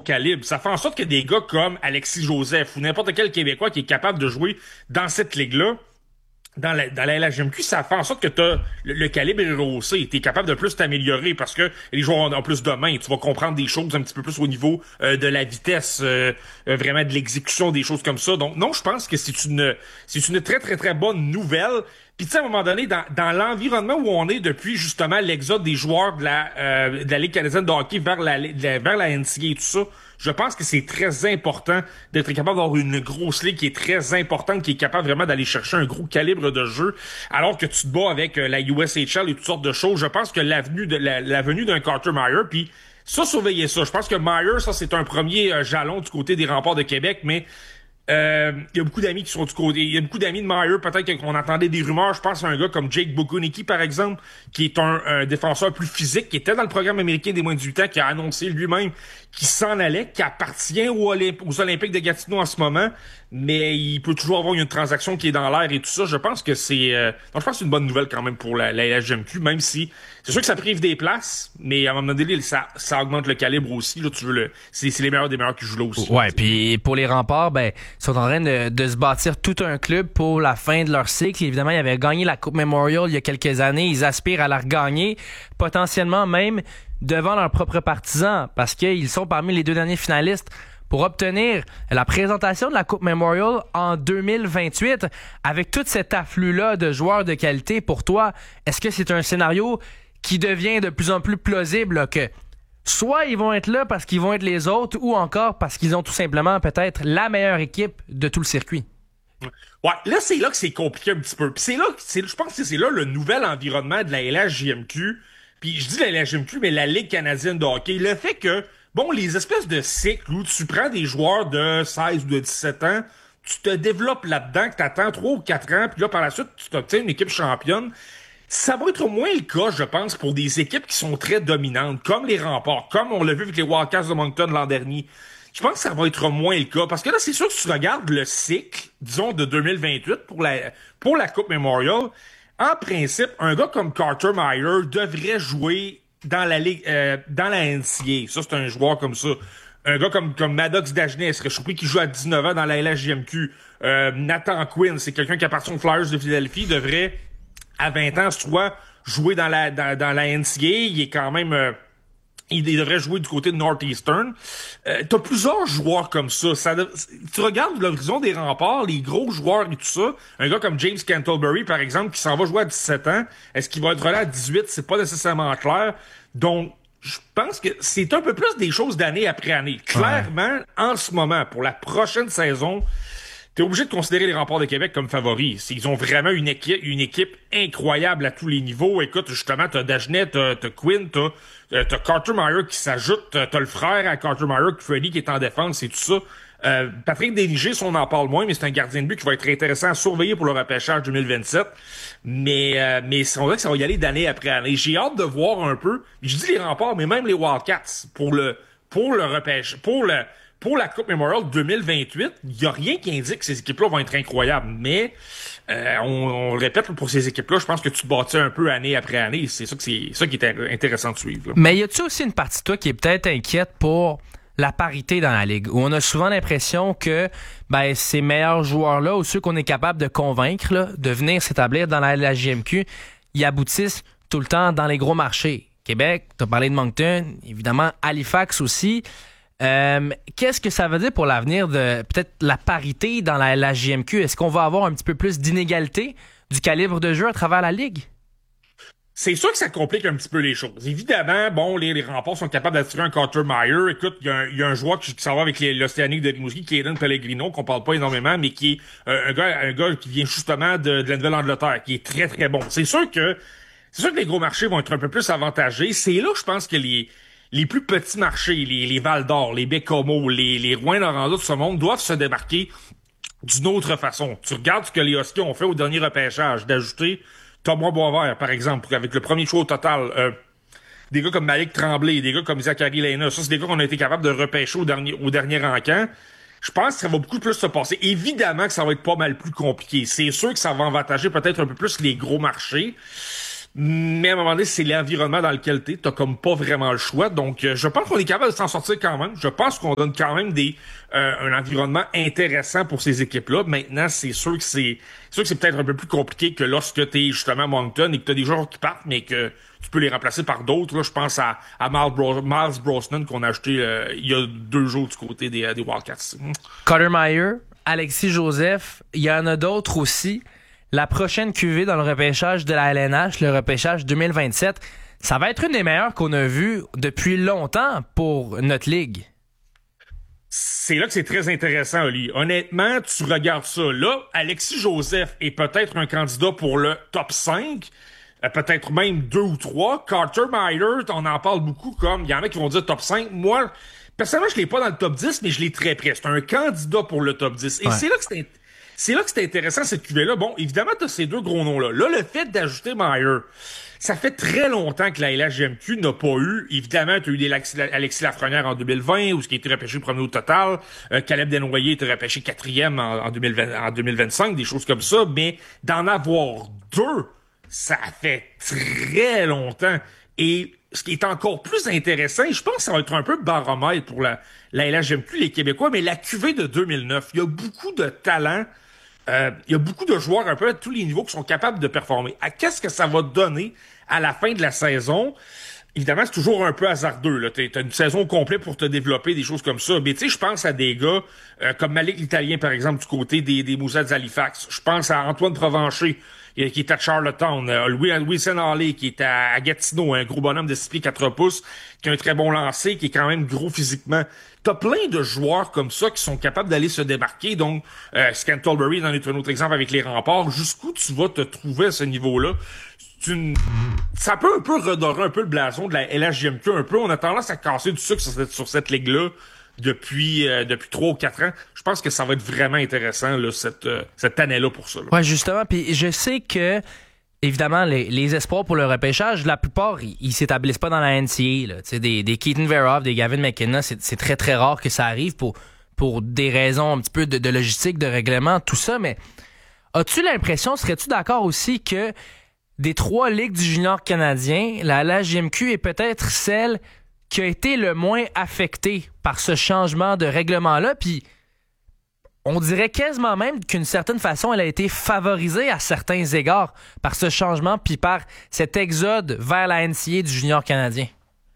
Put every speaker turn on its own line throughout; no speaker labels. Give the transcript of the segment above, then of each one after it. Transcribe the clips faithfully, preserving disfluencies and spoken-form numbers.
calibre. Ça fait en sorte que des gars comme Alexis Joseph ou n'importe quel Québécois qui est capable de jouer dans cette ligue-là, dans la, dans la L H M Q, ça fait en sorte que t'as le, le calibre est rehaussé. T'es capable de plus t'améliorer parce que les joueurs ont, ont plus de main. Tu vas comprendre des choses un petit peu plus au niveau euh, de la vitesse, euh, euh, vraiment de l'exécution, des choses comme ça. Donc non, je pense que c'est une c'est une très très très bonne nouvelle. Puis tu sais, à un moment donné, dans, dans l'environnement où on est depuis justement l'exode des joueurs de la euh, de la Ligue canadienne de hockey vers la, la vers la N C A A et tout ça, je pense que c'est très important d'être capable d'avoir une grosse ligue qui est très importante, qui est capable vraiment d'aller chercher un gros calibre de jeu, alors que tu te bats avec euh, la U S H L et toutes sortes de choses. Je pense que l'avenue de la, la venue d'un Carter Meyer, puis ça, surveillez ça. Je pense que Meyer, ça, c'est un premier euh, jalon du côté des Remparts de Québec, mais Euh, il y a beaucoup d'amis qui sont du côté. Il y a beaucoup d'amis de Meyer, peut-être qu'on entendait des rumeurs. Je pense à un gars comme Jake Bukunicki, par exemple, qui est un, un défenseur plus physique, qui était dans le programme américain des moins de dix-huit ans, qui a annoncé lui-même qu'il s'en allait, qui appartient aux, Olymp- aux Olympiques de Gatineau en ce moment, mais il peut toujours avoir une transaction qui est dans l'air et tout ça. Je pense que c'est euh... donc je pense que c'est une bonne nouvelle quand même pour la, la L H M Q, même si c'est sûr que ça prive des places, mais à un moment donné, ça, ça augmente le calibre aussi. Là, tu veux le, c'est, c'est les meilleurs des meilleurs qui jouent là aussi.
Ouais, puis pour les Remparts, ben, ils sont en train de, de se bâtir tout un club pour la fin de leur cycle. Évidemment, ils avaient gagné la Coupe Memorial il y a quelques années. Ils aspirent à la regagner, potentiellement même devant leurs propres partisans, parce qu'ils sont parmi les deux derniers finalistes pour obtenir la présentation de la Coupe Memorial en deux mille vingt-huit. Avec tout cet afflux-là de joueurs de qualité, pour toi, est-ce que c'est un scénario qui devient de plus en plus plausible, là, que soit ils vont être là parce qu'ils vont être les autres, ou encore parce qu'ils ont tout simplement peut-être la meilleure équipe de tout le circuit?
Ouais, là, c'est là que c'est compliqué un petit peu. Puis c'est là, c'est, je pense que c'est là le nouvel environnement de la L H J M Q. Puis je dis la L H J M Q, mais la Ligue canadienne de hockey. Le fait que, bon, les espèces de cycles où tu prends des joueurs de seize ou de dix-sept ans, tu te développes là-dedans, que t'attends trois ou quatre ans, puis là, par la suite, tu t'obtiens une équipe championne. Ça va être moins le cas, je pense, pour des équipes qui sont très dominantes, comme les Remparts, comme on l'a vu avec les Wildcats de Moncton l'an dernier. Je pense que ça va être moins le cas, parce que là, c'est sûr que si tu regardes le cycle, disons, de deux mille vingt-huit pour la, pour la Coupe Memorial, en principe, un gars comme Carter Meyer devrait jouer dans la Ligue, euh, dans la N C A A. Ça, c'est un joueur comme ça. Un gars comme, comme Maddox Dagenet serait surpris qui joue à dix-neuf ans dans la L H J M Q. Euh, Nathan Quinn, c'est quelqu'un qui appartient aux Flyers de Philadelphie, devrait, à vingt ans, soit jouer dans la, dans, dans la N C A A. Il est quand même, euh, il devrait jouer du côté de Northeastern. Euh, t'as plusieurs joueurs comme ça. ça tu regardes l'horizon des Remparts, les gros joueurs et tout ça. Un gars comme James Cantlebury, par exemple, qui s'en va jouer à dix-sept ans. Est-ce qu'il va être là à dix-huit? C'est pas nécessairement clair. Donc, je pense que c'est un peu plus des choses d'année après année. Clairement, ouais. En ce moment, pour la prochaine saison, t'es obligé de considérer les Remparts de Québec comme favoris. Ils ont vraiment une équipe, une équipe incroyable à tous les niveaux. Écoute, justement, t'as Dagenet, t'as, t'as Quinn, t'as, t'as Carter Meyer qui s'ajoute, t'as, t'as le frère à Carter Meyer, Freddy, qui est en défense et tout ça. Euh, Patrick Desniger, on en parle moins, mais c'est un gardien de but qui va être intéressant à surveiller pour le repêchage deux mille vingt-sept. Mais, euh, mais on dirait que ça va y aller d'année après année. J'ai hâte de voir un peu. Je dis les Remparts, mais même les Wildcats pour le, pour le repêchage, pour le, Pour la Coupe Memorial deux mille vingt-huit, il n'y a rien qui indique que ces équipes-là vont être incroyables. Mais euh, on, on le répète, pour ces équipes-là, je pense que tu te bâtis un peu année après année. C'est ça, que c'est ça qui est intéressant de suivre. Là.
Mais y a-tu aussi une partie de toi qui est peut-être inquiète pour la parité dans la Ligue, où on a souvent l'impression que ben, ces meilleurs joueurs-là, ou ceux qu'on est capable de convaincre là, de venir s'établir dans la L H J M Q, ils aboutissent tout le temps dans les gros marchés. Québec, tu as parlé de Moncton, évidemment Halifax aussi. Euh, qu'est-ce que ça veut dire pour l'avenir de peut-être la parité dans la L H J M Q? Est-ce qu'on va avoir un petit peu plus d'inégalité du calibre de jeu à travers la Ligue?
C'est sûr que ça complique un petit peu les choses. Évidemment, bon, les, les Remparts sont capables d'attirer un Carter Meyer. Écoute, il y, y a un joueur qui, qui s'en va avec les, l'Océanique de Rimouski, qui est Aiden Pellegrino, qu'on parle pas énormément, mais qui est euh, un gars un gars qui vient justement de, de la Nouvelle-Angleterre, qui est très, très bon. C'est sûr que c'est sûr que les gros marchés vont être un peu plus avantagés. C'est là, je pense, que les les plus petits marchés, les, les Val-d'Or, les Bécomo, les, les Rouyn-Noranda de ce monde doivent se démarquer d'une autre façon. Tu regardes ce que les Huskies ont fait au dernier repêchage, d'ajouter Thomas Boisvert, par exemple, avec le premier choix au total, euh, des gars comme Malik Tremblay, des gars comme Zachary Lena, ça, c'est des gars qu'on a été capable de repêcher au dernier, au dernier encamp. Je pense que ça va beaucoup plus se passer. Évidemment que ça va être pas mal plus compliqué. C'est sûr que ça va avantager peut-être un peu plus les gros marchés. Mais à un moment donné, c'est l'environnement dans lequel t'es. T'as comme pas vraiment le choix. Donc, euh, je pense qu'on est capable de s'en sortir quand même. Je pense qu'on donne quand même des euh, un environnement intéressant pour ces équipes-là. Maintenant, c'est sûr que c'est, c'est sûr que c'est peut-être un peu plus compliqué que lorsque t'es justement à Moncton et que t'as des joueurs qui partent, mais que tu peux les remplacer par d'autres. Là, je pense à, à Miles, Bro- Miles Brosnan qu'on a acheté euh, il y a deux jours du côté des, des Wildcats.
Carter Meyer, Alexis Joseph, il y en a d'autres aussi. La prochaine Q V dans le repêchage de la L N H, le repêchage deux mille vingt-sept, ça va être une des meilleures qu'on a vues depuis longtemps pour notre ligue.
C'est là que c'est très intéressant, Oli. Honnêtement, tu regardes ça. Là, Alexis Joseph est peut-être un candidat pour le top cinq, euh, peut-être même deux ou trois. Carter Meyer, on en parle beaucoup comme, il y en a qui vont dire top cinq. Moi, personnellement, je l'ai pas dans le top dix, mais je l'ai très près. C'est un candidat pour le top dix. Et
Ouais.
c'est là que c'est C'est là que c'est intéressant, cette cuvée-là. Bon, évidemment, t'as ces deux gros noms-là. Là, le fait d'ajouter Meyer, ça fait très longtemps que la L H J M Q n'a pas eu. Évidemment, t'as eu des Alexis, Alexis Lafrenière en deux mille vingt, où ce qui a été repêché premier au total. Euh, Caleb Desnoyers était repêché quatrième en, en, deux mille vingt, en deux mille vingt-cinq, des choses comme ça. Mais d'en avoir deux, ça fait très longtemps. Et ce qui est encore plus intéressant, et je pense que ça va être un peu baromètre pour la, la L H J M Q, les Québécois, mais la cuvée de deux mille neuf, il y a beaucoup de talent. Euh, il y a beaucoup de joueurs un peu à tous les niveaux qui sont capables de performer. À qu'est-ce que ça va donner à la fin de la saison? Évidemment, c'est toujours un peu hasardeux. Là. T'as une saison complète pour te développer, des choses comme ça. Mais tu sais, je pense à des gars euh, comme Malik l'Italien, par exemple, du côté des, des Moussets d'Halifax. Je pense à Antoine Provencher, euh, qui est à Charlottetown. Euh, Louis, Wilson Halley, qui est à, à Gatineau, un gros bonhomme de six pieds quatre pouces, qui a un très bon lancer, qui est quand même gros physiquement. T'as plein de joueurs comme ça qui sont capables d'aller se démarquer. Donc, euh, Scantlebury en est un autre exemple avec les Remparts. Jusqu'où tu vas te trouver à ce niveau-là? Une... Ça peut un peu redorer un peu le blason de la L H J M Q un peu. On a tendance à casser du sucre sur cette, sur cette ligue-là depuis euh, depuis trois ou quatre ans. Je pense que ça va être vraiment intéressant là, cette, euh, cette année-là pour ça. Là.
Ouais, justement. Puis je sais que évidemment, les, les espoirs pour le repêchage, la plupart, ils, ils s'établissent pas dans la N C A A. Là. T'sais, des, des Keaton Verhoff, des Gavin McKenna, c'est, c'est très, très rare que ça arrive pour, pour des raisons un petit peu de, de logistique, de règlement, tout ça. Mais as-tu l'impression, serais-tu d'accord aussi que des trois ligues du junior canadien, la L H J M Q est peut-être celle qui a été le moins affectée par ce changement de règlement-là, puis on dirait quasiment même qu'une certaine façon, elle a été favorisée à certains égards par ce changement puis par cet exode vers la N C A A du junior canadien.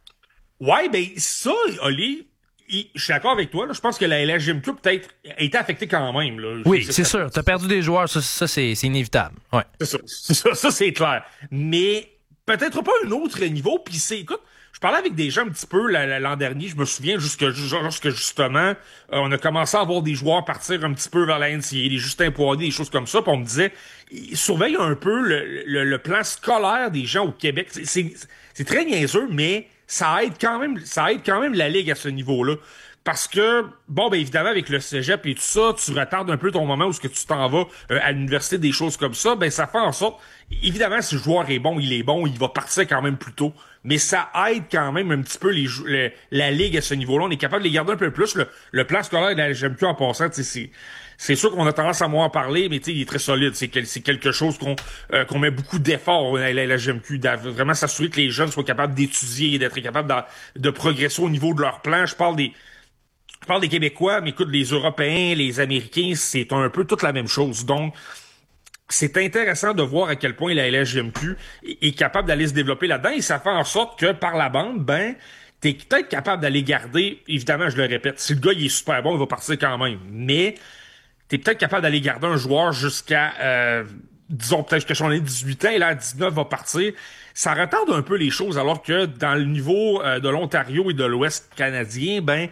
Ouais, ben ça, Oli, il- je suis d'accord avec toi. Là, je pense que la L H J M Q peut-être a été affectée quand même. Là.
Oui,
Je-
c'est
ça-
sûr. T'as perdu des joueurs, ça, ça c'est, c'est inévitable. Ouais.
C'est ça, c'est ça, ça c'est clair. Mais peut-être pas un autre niveau. Puis c'est, écoute, je parlais avec des gens un petit peu la- la- l'an dernier. Je me souviens jusque lorsque justement euh, on a commencé à avoir des joueurs partir un petit peu vers la N C A A, des Justin Poirier, des choses comme ça. Puis on me disait, surveille un peu le, le, le plan scolaire des gens au Québec. C'est, c'est, c'est très niaiseux, mais ça aide quand même, ça aide quand même la ligue à ce niveau-là. Parce que, bon, ben évidemment, avec le cégep et tout ça, tu retardes un peu ton moment où ce que tu t'en vas euh, à l'université, des choses comme ça, ben ça fait en sorte, évidemment, si le joueur est bon, il est bon, il va partir quand même plus tôt. Mais ça aide quand même un petit peu les, jou- le- la ligue à ce niveau-là. On est capable de les garder un peu plus. Le, le plan scolaire de la G M Q en passant, tu sais, c'est... C'est sûr qu'on a tendance à moins en parler, mais tu sais, il est très solide. C'est, quel, c'est quelque chose qu'on euh, qu'on met beaucoup d'efforts à la, la G M Q, de vraiment s'assurer que les jeunes soient capables d'étudier et d'être capables de, de progresser au niveau de leur plan. Je parle des je parle des Québécois, mais écoute, les Européens, les Américains, c'est un peu toute la même chose. Donc, c'est intéressant de voir à quel point la L H J M Q est, est capable d'aller se développer là-dedans, et ça fait en sorte que par la bande, ben, t'es peut-être capable d'aller garder, évidemment, je le répète, si le gars il est super bon, il va partir quand même, mais t'es peut-être capable d'aller garder un joueur jusqu'à, euh, disons peut-être que son est dix-huit ans, et là, à dix-neuf, va partir. Ça retarde un peu les choses, alors que dans le niveau euh, de l'Ontario et de l'Ouest canadien, ben,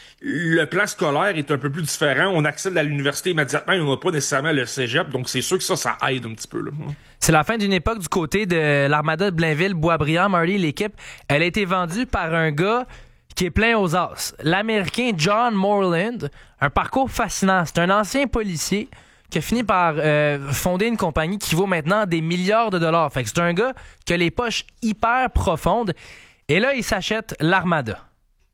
le plan scolaire est un peu plus différent. On accède à l'université immédiatement et on n'a pas nécessairement le cégep, donc c'est sûr que ça, ça aide un petit peu, là.
C'est la fin d'une époque du côté de l'Armada de Blainville, Boisbriand, Marley, l'équipe. Elle a été vendue par un gars qui est plein aux as. L'Américain John Moreland, un parcours fascinant. C'est un ancien policier qui a fini par euh, fonder une compagnie qui vaut maintenant des milliards de dollars. Fait que c'est un gars qui a les poches hyper profondes. Et là, il s'achète l'Armada.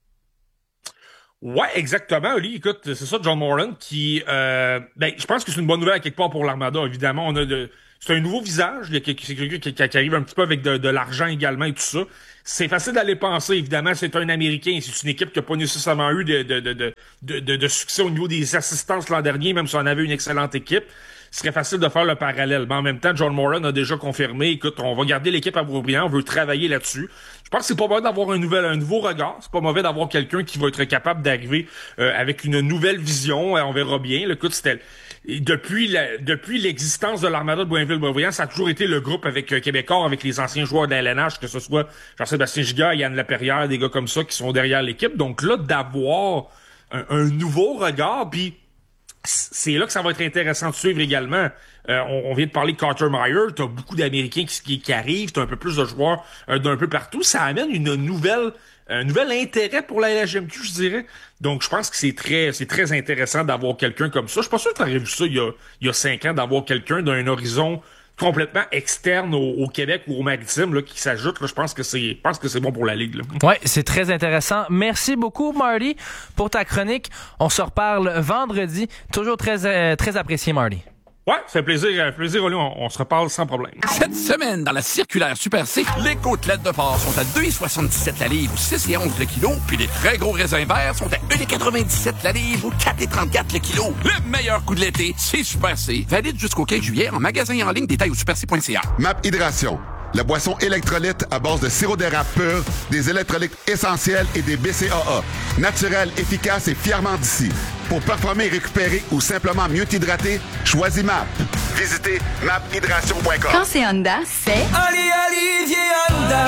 Ouais, exactement, Oli. Écoute, c'est ça, John Moran, qui, euh, ben, je pense que c'est une bonne nouvelle à quelque part pour l'Armada. Évidemment, on a de, c'est un nouveau visage. Il y a quelqu'un qui, qui, qui arrive un petit peu avec de, de l'argent également et tout ça. C'est facile d'aller penser, évidemment, c'est un Américain. C'est une équipe qui n'a pas nécessairement eu de, de, de, de, de, de, de succès au niveau des assistances l'an dernier, même si on avait une excellente équipe. Ce serait facile de faire le parallèle. Mais en même temps, John Moran a déjà confirmé, écoute, on va garder l'équipe à Boisbriand, on veut travailler là-dessus. Je pense que c'est pas mauvais d'avoir un nouvel, un nouveau regard. C'est pas mauvais d'avoir quelqu'un qui va être capable d'arriver euh, avec une nouvelle vision. On verra bien. Le écoute, c'était depuis la, depuis l'existence de l'Armada de Boinville-Boisbriand, ça a toujours été le groupe avec euh, Québécois, avec les anciens joueurs de la L N H, que ce soit Jean-Sébastien Giga, Yann Laperrière, des gars comme ça qui sont derrière l'équipe. Donc là, d'avoir un, un nouveau regard, puis c'est là que ça va être intéressant de suivre également. Euh, on, on vient de parler de Carter Meyer, t'as beaucoup d'Américains qui, qui, qui arrivent, t'as un peu plus de joueurs euh, d'un peu partout. Ça amène une nouvelle, un nouvel intérêt pour la L H M Q, je dirais. Donc, je pense que c'est très, c'est très intéressant d'avoir quelqu'un comme ça. Je suis pas sûr que t'aurais vu ça il y a, il y a cinq ans, d'avoir quelqu'un d'un horizon complètement externe au, au Québec ou au Maritime là, qui s'ajoute. Là, je pense que c'est, je pense que c'est bon pour la Ligue.
Oui, c'est très intéressant. Merci beaucoup, Marty, pour ta chronique. On se reparle vendredi. Toujours très, euh, très apprécié, Marty.
Ouais, c'est un plaisir, un plaisir, Oli. On, on se reparle sans problème.
Cette semaine, dans la circulaire Super C, les côtelettes de porc sont à deux virgule soixante-dix-sept la livre ou six virgule onze le kilo, puis les très gros raisins verts sont à un virgule quatre-vingt-dix-sept la livre ou quatre virgule trente-quatre le kilo. Le meilleur coup de l'été, c'est Super C. Valide jusqu'au quinze juillet en magasin et en ligne, détail au super c point c a.
M A P Hydration, la boisson électrolyte à base de sirop d'érable pur, des électrolytes essentiels et des B C A A. Naturel, efficace et fièrement d'ici. Pour performer, récupérer ou simplement mieux t'hydrater, choisis M A P. Visitez map hydration point com.
Quand c'est Honda, c'est...
Ali Olivier Honda.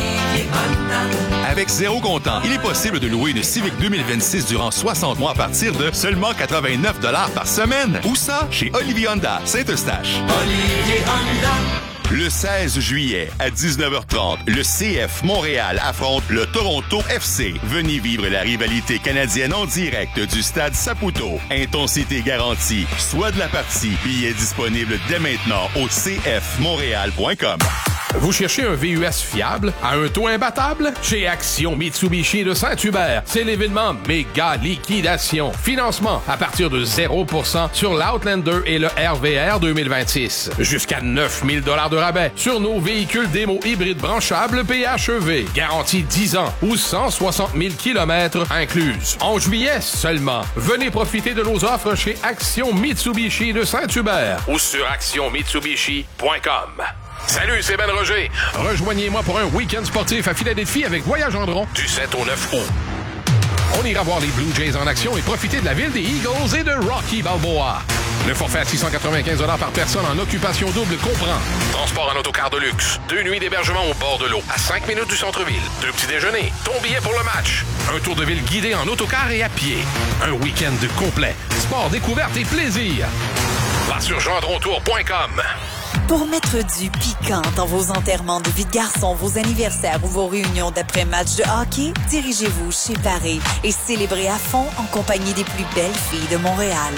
Avec zéro comptant, il est possible de louer une Civic deux mille vingt-six durant soixante mois à partir de seulement quatre-vingt-neuf dollars par semaine. Où ça? Chez Olivier Honda, Saint-Eustache.
Olivier Honda.
Le seize juillet, à dix-neuf heures trente, le C F Montréal affronte le Toronto F C. Venez vivre la rivalité canadienne en direct du stade Saputo. Intensité garantie. Soit de la partie. Billets disponibles dès maintenant au c f montréal point com.
Vous cherchez un V U S fiable à un taux imbattable? Chez Action Mitsubishi de Saint-Hubert, c'est l'événement méga liquidation. Financement à partir de zéro pour cent sur l'Outlander et le R V R deux mille vingt-six. Jusqu'à neuf mille dollars de rabais sur nos véhicules démo hybrides branchables P H E V. Garantie dix ans ou cent soixante mille kilomètres incluses. En juillet seulement, venez profiter de nos offres chez Action Mitsubishi de Saint-Hubert ou sur action mitsubishi point com. Salut, c'est Ben Roger. Rejoignez-moi pour un week-end sportif à Philadelphie avec Voyage Gendron du sept au neuf août. On ira voir les Blue Jays en action et profiter de la ville des Eagles et de Rocky Balboa. Le forfait à six cent quatre-vingt-quinze dollars par personne en occupation double comprend transport en autocar de luxe, deux nuits d'hébergement au bord de l'eau, à cinq minutes du centre-ville, deux petits déjeuners, ton billet pour le match, un tour de ville guidé en autocar et à pied, un week-end complet, sport, découverte et plaisir. Va sur gendrontour point com.
Pour mettre du piquant dans vos enterrements de vie de garçon, vos anniversaires ou vos réunions d'après-match de hockey, dirigez-vous chez Paris et célébrez à fond en compagnie des plus belles filles de Montréal.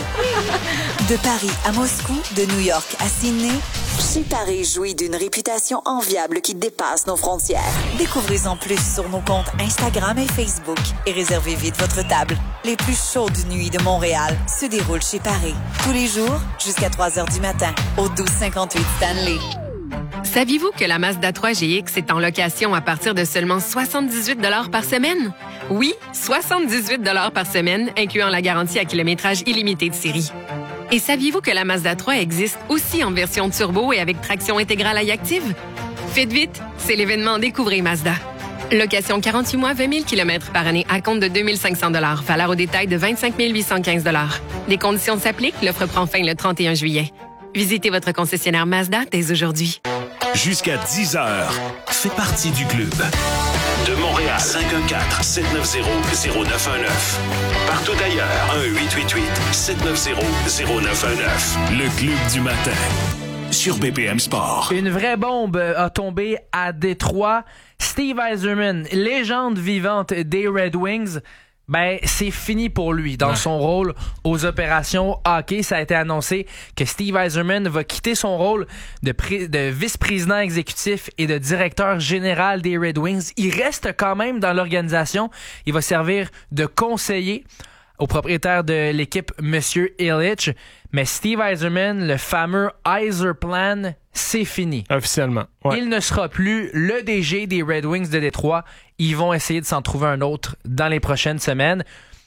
De Paris à Moscou, de New York à Sydney, Chez Paris jouit d'une réputation enviable qui dépasse nos frontières. Découvrez-en plus sur nos comptes Instagram et Facebook et réservez vite votre table. Les plus chaudes nuits de Montréal se déroulent chez Paris. Tous les jours, jusqu'à trois heures du matin, au douze cinquante-huit Stanley.
Saviez-vous que la Mazda trois G X est en location à partir de seulement soixante-dix-huit dollars par semaine? Oui, soixante-dix-huit dollars par semaine, incluant la garantie à kilométrage illimité de série. Et saviez-vous que la Mazda trois existe aussi en version turbo et avec traction intégrale iActive? Faites vite, c'est l'événement Découvrez Mazda. Location quarante-huit mois, vingt mille kilomètres par année à compte de deux mille cinq cents dollars. Valeur au détail de vingt-cinq mille huit cent quinze dollars. Les conditions s'appliquent. L'offre prend fin le trente et un juillet. Visitez votre concessionnaire Mazda dès aujourd'hui.
Jusqu'à dix heures, fais partie du club. De Montréal, cinq un quatre, sept neuf zéro, zéro neuf un neuf. Partout ailleurs, un huit huit huit, sept neuf zéro, zéro neuf un neuf. Le club du matin, sur B P M Sport.
Une vraie bombe a tombé à Détroit. Steve Yzerman, légende vivante des Red Wings, ben c'est fini pour lui dans ouais. son rôle aux opérations hockey. Ça a été annoncé que Steve Yzerman va quitter son rôle de, pré- de vice-président exécutif et de directeur général des Red Wings. Il reste quand même dans l'organisation. Il va servir de conseiller au propriétaire de l'équipe, Monsieur Ilitch. Mais Steve Yzerman, le fameux Yzer Plan, c'est fini.
Officiellement. Ouais.
Il ne sera plus le D G des Red Wings de Détroit. Ils vont essayer de s'en trouver un autre dans les prochaines semaines.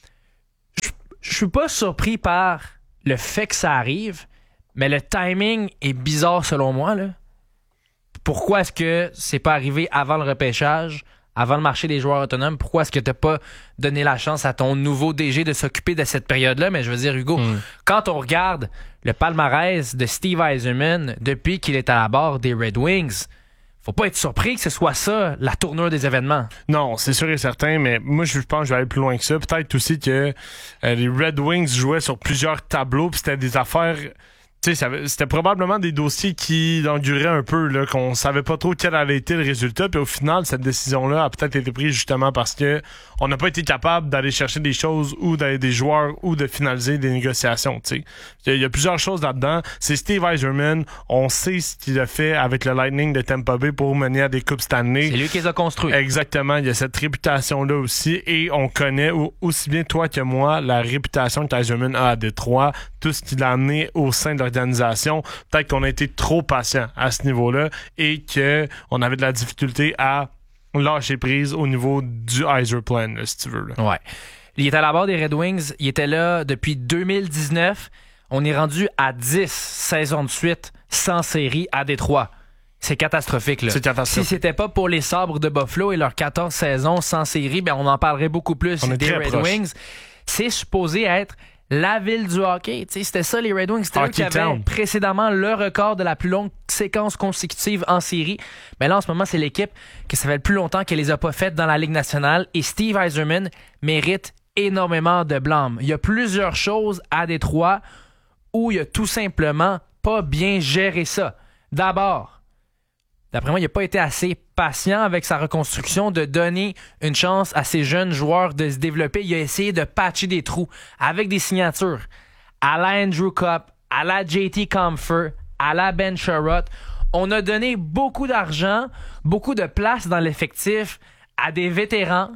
Je, je suis pas surpris par le fait que ça arrive, mais le timing est bizarre selon moi, là. Pourquoi est-ce que c'est pas arrivé avant le repêchage, avant le marché des joueurs autonomes? Pourquoi est-ce que t'as pas donné la chance à ton nouveau D G de s'occuper de cette période-là? Mais je veux dire, Hugo, mm. quand on regarde le palmarès de Steve Yzerman depuis qu'il est à la barre des Red Wings, faut pas être surpris que ce soit ça, la tournure des événements.
Non, c'est sûr et certain, mais moi, je pense que je vais aller plus loin que ça. Peut-être aussi que euh, les Red Wings jouaient sur plusieurs tableaux, puis c'était des affaires... Tu sais, c'était probablement des dossiers qui enduraient un peu, là, qu'on savait pas trop quel allait être le résultat. Puis au final, cette décision-là a peut-être été prise justement parce que on n'a pas été capable d'aller chercher des choses ou d'aller des joueurs ou de finaliser des négociations. Tu sais, il y a plusieurs choses là-dedans. C'est Steve Yzerman. On sait ce qu'il a fait avec le Lightning de Tampa Bay pour mener à des coupes Stanley.
C'est lui qui les a construits.
Exactement. Il y a cette réputation-là aussi, et on connaît aussi bien toi que moi la réputation que Yzerman a à Détroit, tout ce qu'il a amené au sein de l'organisation. Peut-être qu'on a été trop patient à ce niveau-là et qu'on avait de la difficulté à lâcher prise au niveau du Yzer Plan, là, si tu veux. Là.
Ouais. Il était à la barre des Red Wings. Il était là depuis deux mille dix-neuf. On est rendu à dix saisons de suite sans série à Détroit. C'est catastrophique, là.
C'est catastrophique.
Si c'était pas pour les Sabres de Buffalo et leurs quatorze saisons sans série, ben on en parlerait beaucoup plus
on
des Red
proche.
Wings. C'est supposé être la ville du hockey. T'sais, c'était ça, les Red Wings. C'était eux qui avaient
Town.
précédemment le record de la plus longue séquence consécutive en série. Mais là, en ce moment, c'est l'équipe que ça fait le plus longtemps qu'elle les a pas faites dans la Ligue nationale. Et Steve Yzerman mérite énormément de blâme. Il y a plusieurs choses à Détroit où il a tout simplement pas bien géré ça. D'abord, d'après moi, il n'a pas été assez patient avec sa reconstruction de donner une chance à ces jeunes joueurs de se développer. Il a essayé de patcher des trous avec des signatures à la Andrew Cup, à la J T Compher, à la Ben Sherratt. On a donné beaucoup d'argent, beaucoup de place dans l'effectif à des vétérans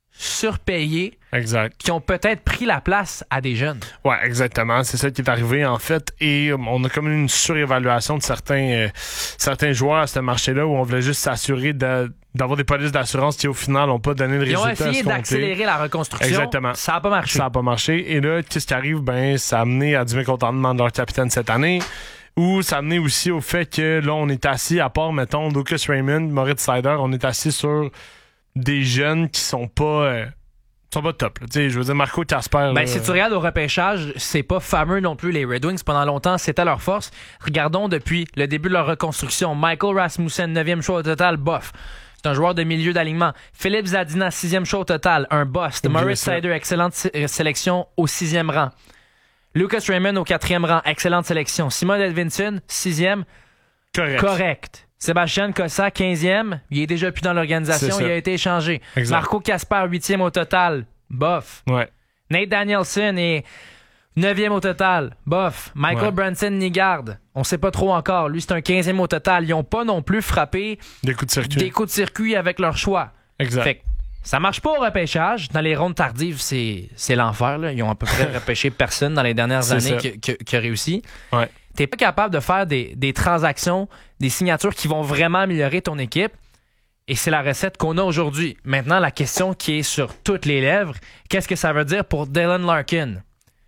surpayés.
Exact.
Qui ont peut-être pris la place à des jeunes.
Ouais, exactement. C'est ça qui est arrivé, en fait. Et on a comme une surévaluation de certains, euh, certains joueurs à ce marché-là où on voulait juste s'assurer de, d'avoir des polices d'assurance qui, au final, n'ont pas donné le
Ils
résultat.
Ils ont essayé d'accélérer la reconstruction.
Exactement.
Ça n'a pas marché.
Ça n'a pas marché. Et là, qu'est-ce qui arrive? Ben, ça a amené à du mécontentement de leur capitaine cette année. Ou ça a amené aussi au fait que là, on est assis, à part, mettons, Lucas Raymond, Moritz Seider, on est assis sur des jeunes qui sont pas... Euh, sont pas top. Là. Je veux dire, Marco Kasper...
Ben,
là,
si tu regardes au repêchage, c'est pas fameux non plus, les Red Wings. Pendant longtemps, c'était leur force. Regardons depuis le début de leur reconstruction. Michael Rasmussen, neuvième choix au total, bof. C'est un joueur de milieu d'alignement. Philippe Zadina, sixième choix au total, un bust. Moritz Seider, excellente sé- sélection au sixième rang. Lucas Raymond au quatrième rang, excellente sélection. Simon Edvinsson, sixième,
correct.
correct. Sébastien Cossa, quinzième, il est déjà plus dans l'organisation, il a été échangé.
Exact.
Marco Kasper, huitième au total, bof.
Ouais.
Nate Danielson est neuvième au total, bof. Michael
ouais.
Branson-Nigard, on sait pas trop encore. Lui, c'est un quinzième au total. Ils ont pas non plus frappé
des coups de circuit,
des coups de circuit avec leur choix.
Exact.
Fait que ça marche pas au repêchage. Dans les rondes tardives, c'est, c'est l'enfer. Là. Ils ont à peu près repêché personne dans les dernières années qui, qui, qui a réussi.
Ouais.
T'es pas capable de faire des, des transactions, des signatures qui vont vraiment améliorer ton équipe. Et c'est la recette qu'on a aujourd'hui. Maintenant, la question qui est sur toutes les lèvres, qu'est-ce que ça veut dire pour Dylan Larkin?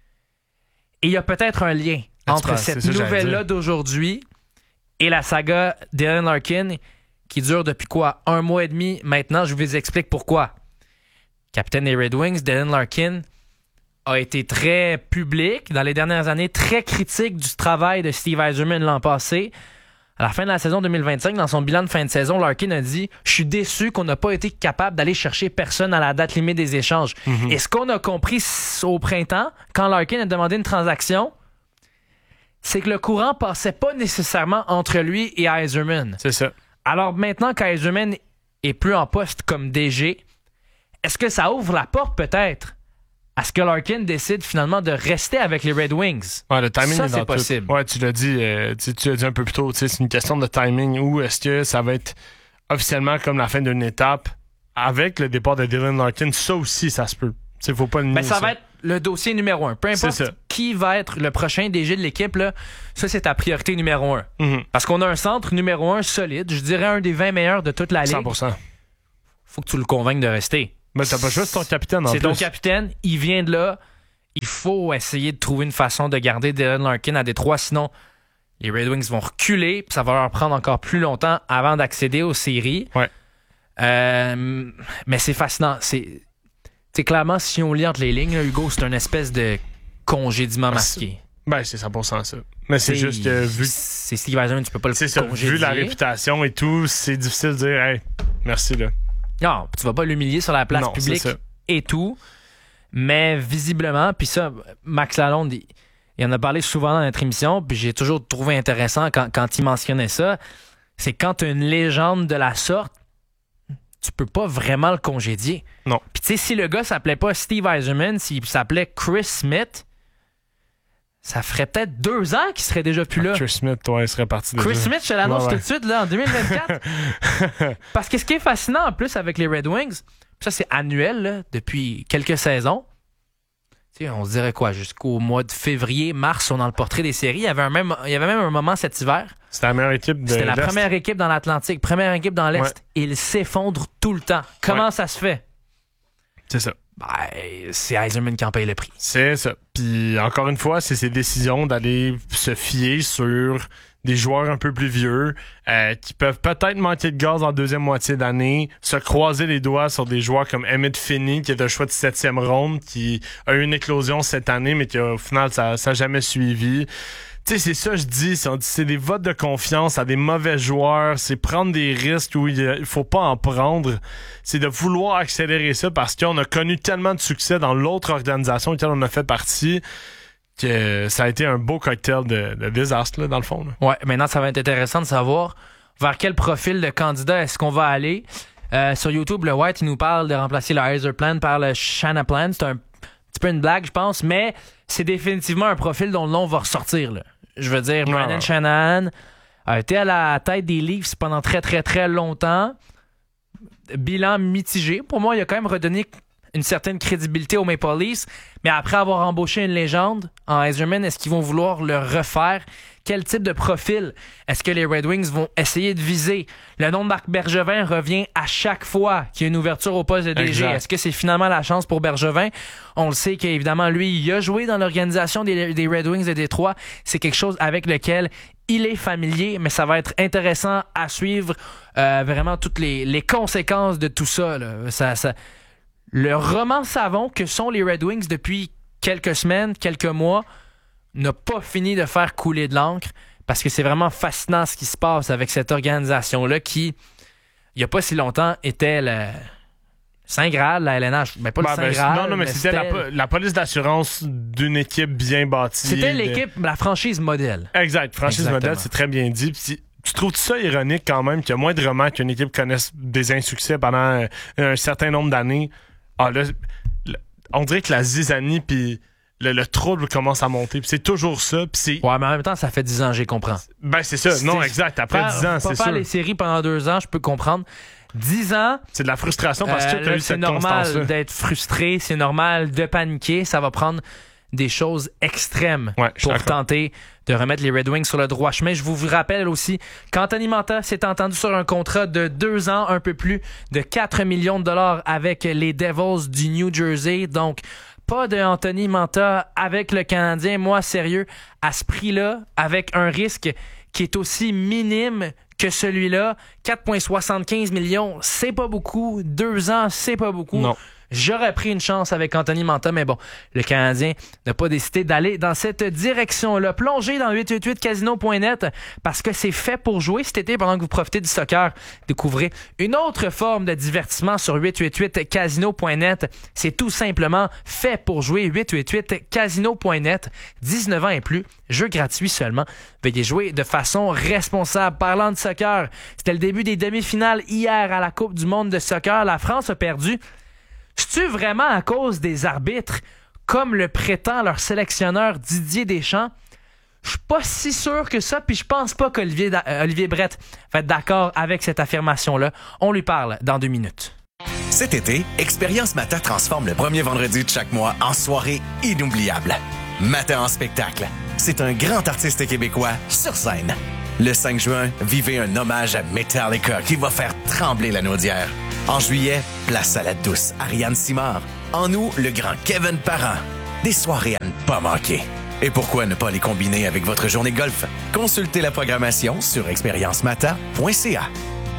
Et il y a peut-être un lien
ah,
entre
penses,
cette
ça,
nouvelle-là d'aujourd'hui et la saga Dylan Larkin qui dure depuis quoi? Un mois et demi maintenant. Je vous explique pourquoi. Capitaine des Red Wings, Dylan Larkin a été très public dans les dernières années, très critique du travail de Steve Yzerman l'an passé. À la fin de la saison deux mille vingt-cinq, dans son bilan de fin de saison, Larkin a dit « Je suis déçu qu'on n'a pas été capable d'aller chercher personne à la date limite des échanges. Mm-hmm. » Et ce qu'on a compris au printemps, quand Larkin a demandé une transaction, c'est que le courant passait pas nécessairement entre lui et Yzerman.
C'est ça.
Alors maintenant qu'Yzerman est plus en poste comme D G, est-ce que ça ouvre la porte peut-être à ce que Larkin décide finalement de rester avec les Red Wings?
Ouais, le timing
ça,
est
c'est
dans
possible.
Tout. Ouais, tu l'as dit, euh, tu, tu l'as dit un peu plus tôt, c'est une question de timing. Ou est-ce que ça va être officiellement comme la fin d'une étape avec le départ de Dylan Larkin? Ça aussi, ça se peut. Il faut pas le nier.
Ben, ça,
ça.
va être, le dossier numéro un. Peu importe qui va être le prochain D G de l'équipe, là, ça, c'est ta priorité numéro un. Mm-hmm. Parce qu'on a un centre numéro un solide, je dirais un des vingt meilleurs de toute la ligue.
cent pour cent.
Faut que tu le convainques de rester.
Mais t'as pas le choix, c'est ton capitaine en
c'est
plus.
C'est ton capitaine, il vient de là. Il faut essayer de trouver une façon de garder Dylan Larkin à Détroit, sinon les Red Wings vont reculer, puis ça va leur prendre encore plus longtemps avant d'accéder aux séries.
Ouais.
Euh, mais c'est fascinant. C'est, c'est clairement, si on lit entre les lignes, là, Hugo, c'est une espèce de congédiement masqué.
C'est, ben, c'est cent pour cent ça. Mais c'est, c'est juste que vu...
C'est Steve Yzerman, tu peux pas le
c'est ça,
congédier.
Vu la réputation et tout, c'est difficile de dire « Hey, merci là ».
Non, tu vas pas l'humilier sur la place non, publique et tout. Mais visiblement, puis ça, Max Lalonde, il, il en a parlé souvent dans notre émission, puis j'ai toujours trouvé intéressant quand, quand il mentionnait ça, c'est quand tu as une légende de la sorte, tu peux pas vraiment le congédier.
Non.
Puis tu sais, si le gars s'appelait pas Steve Yzerman, s'il s'appelait Chris Smith, ça ferait peut-être deux ans qu'il serait déjà plus là.
Chris Smith, toi, il serait parti déjà.
Chris Smith, je l'annonce
ouais, ouais.
tout de suite, là, en deux mille vingt-quatre. Parce que ce qui est fascinant, en plus, avec les Red Wings, ça, c'est annuel, là, depuis quelques saisons. Tu sais, on se dirait quoi, jusqu'au mois de février, mars, on est dans le portrait des séries. Il y avait, un même, il y avait même un moment cet hiver.
C'était la meilleure équipe de
C'était la
l'Est.
première équipe dans l'Atlantique, première équipe dans l'Est.
Ouais.
Et il s'effondre tout le temps. Comment
ouais.
ça se fait?
C'est ça.
Ben, c'est Yzerman qui en paye le prix.
C'est ça. Puis encore une fois, c'est ses décisions d'aller se fier sur des joueurs un peu plus vieux euh, qui peuvent peut-être manquer de gaz en deuxième moitié d'année, se croiser les doigts sur des joueurs comme Emmett Finney, qui est un choix de septième ronde, qui a eu une éclosion cette année, mais qui au final, ça n'a jamais suivi. Tu sais, c'est ça je dis, c'est, c'est des votes de confiance à des mauvais joueurs, c'est prendre des risques où il faut pas en prendre, c'est de vouloir accélérer ça parce qu'on a connu tellement de succès dans l'autre organisation laquelle on a fait partie que ça a été un beau cocktail de, de désastre, là, dans le fond. Là.
Ouais, maintenant, ça va être intéressant de savoir vers quel profil de candidat est-ce qu'on va aller. Euh, sur YouTube, le White, il nous parle de remplacer le Yzerplan par le Shanaplan. C'est un petit peu une blague, je pense, mais c'est définitivement un profil dont le nom va ressortir. Là. Je veux dire, Brandon ouais. Shanahan a été à la tête des Leafs pendant très, très, très longtemps. Bilan mitigé. Pour moi, il a quand même redonné une certaine crédibilité aux Maple Leafs, mais après avoir embauché une légende en Yzerman, est-ce qu'ils vont vouloir le refaire? Quel type de profil est-ce que les Red Wings vont essayer de viser? Le nom de Marc Bergevin revient à chaque fois qu'il y a une ouverture au poste de D G. Exact. Est-ce que c'est finalement la chance pour Bergevin? On le sait qu'évidemment, lui, il a joué dans l'organisation des, des Red Wings de Détroit. C'est quelque chose avec lequel il est familier, mais ça va être intéressant à suivre euh, vraiment toutes les, les conséquences de tout ça. Là. Ça, ça Le roman savon que sont les Red Wings depuis quelques semaines, quelques mois, n'a pas fini de faire couler de l'encre parce que c'est vraiment fascinant ce qui se passe avec cette organisation-là qui, il n'y a pas si longtemps, était le Saint Graal, la L N H. Mais pas ben, le Saint ben, Graal.
Non, non, mais, mais c'était, c'était la, la police d'assurance d'une équipe bien bâtie.
C'était l'équipe, de... la franchise modèle.
Exact, franchise Exactement. modèle, c'est très bien dit. Puis, tu trouves ça ironique quand même qu'il y a moins de romans qu'une équipe connaisse des insuccès pendant un, un certain nombre d'années? Ah, là, on dirait que la zizanie puis le, le trouble commence à monter. Puis c'est toujours ça. Puis c'est...
Ouais, mais en même temps, ça fait dix ans, j'y comprends.
Ben, c'est ça. C'est... Non, exact. Après faire, dix ans, c'est sûr.
Pas faire les séries pendant deux ans, je peux comprendre. dix ans...
C'est de la frustration parce que euh, tu as eu cette constance-là.
C'est normal d'être frustré. C'est normal de paniquer. Ça va prendre des choses extrêmes
ouais,
pour tenter de remettre les Red Wings sur le droit chemin. Je vous rappelle aussi qu'Anthony Mantha s'est entendu sur un contrat de deux ans, un peu plus de quatre millions de dollars avec les Devils du New Jersey. Donc, pas de Anthony Mantha avec le Canadien. Moi, sérieux, à ce prix-là, avec un risque qui est aussi minime que celui-là, quatre virgule soixante-quinze millions, c'est pas beaucoup. Deux ans, c'est pas beaucoup.
Non.
J'aurais pris une chance avec Anthony Mantha, mais bon, le Canadien n'a pas décidé d'aller dans cette direction-là. Plongez dans huit huit huit casino point net parce que c'est fait pour jouer cet été pendant que vous profitez du soccer. Découvrez une autre forme de divertissement sur huit huit huit casino point net. C'est tout simplement fait pour jouer. huit huit huit casino point net. dix-neuf ans et plus. Jeu gratuit seulement. Veuillez jouer de façon responsable. Parlant de soccer, c'était le début des demi-finales hier à la Coupe du monde de soccer. La France a perdu. C'est-tu vraiment à cause des arbitres, comme le prétend leur sélectionneur Didier Deschamps? Je suis pas si sûr que ça, puis je pense pas qu'Olivier euh, Olivier Brett va être d'accord avec cette affirmation-là. On lui parle dans deux minutes.
Cet été, Expérience Mata transforme le premier vendredi de chaque mois en soirée inoubliable. Mata en spectacle. C'est un grand artiste québécois sur scène. Le cinq juin, vivez un hommage à Metallica qui va faire trembler la Naudière. En juillet, place à la douce Ariane Simard. En août, le grand Kevin Parent. Des soirées à ne pas manquer. Et pourquoi ne pas les combiner avec votre journée golf? Consultez la programmation sur expérience mata point c a.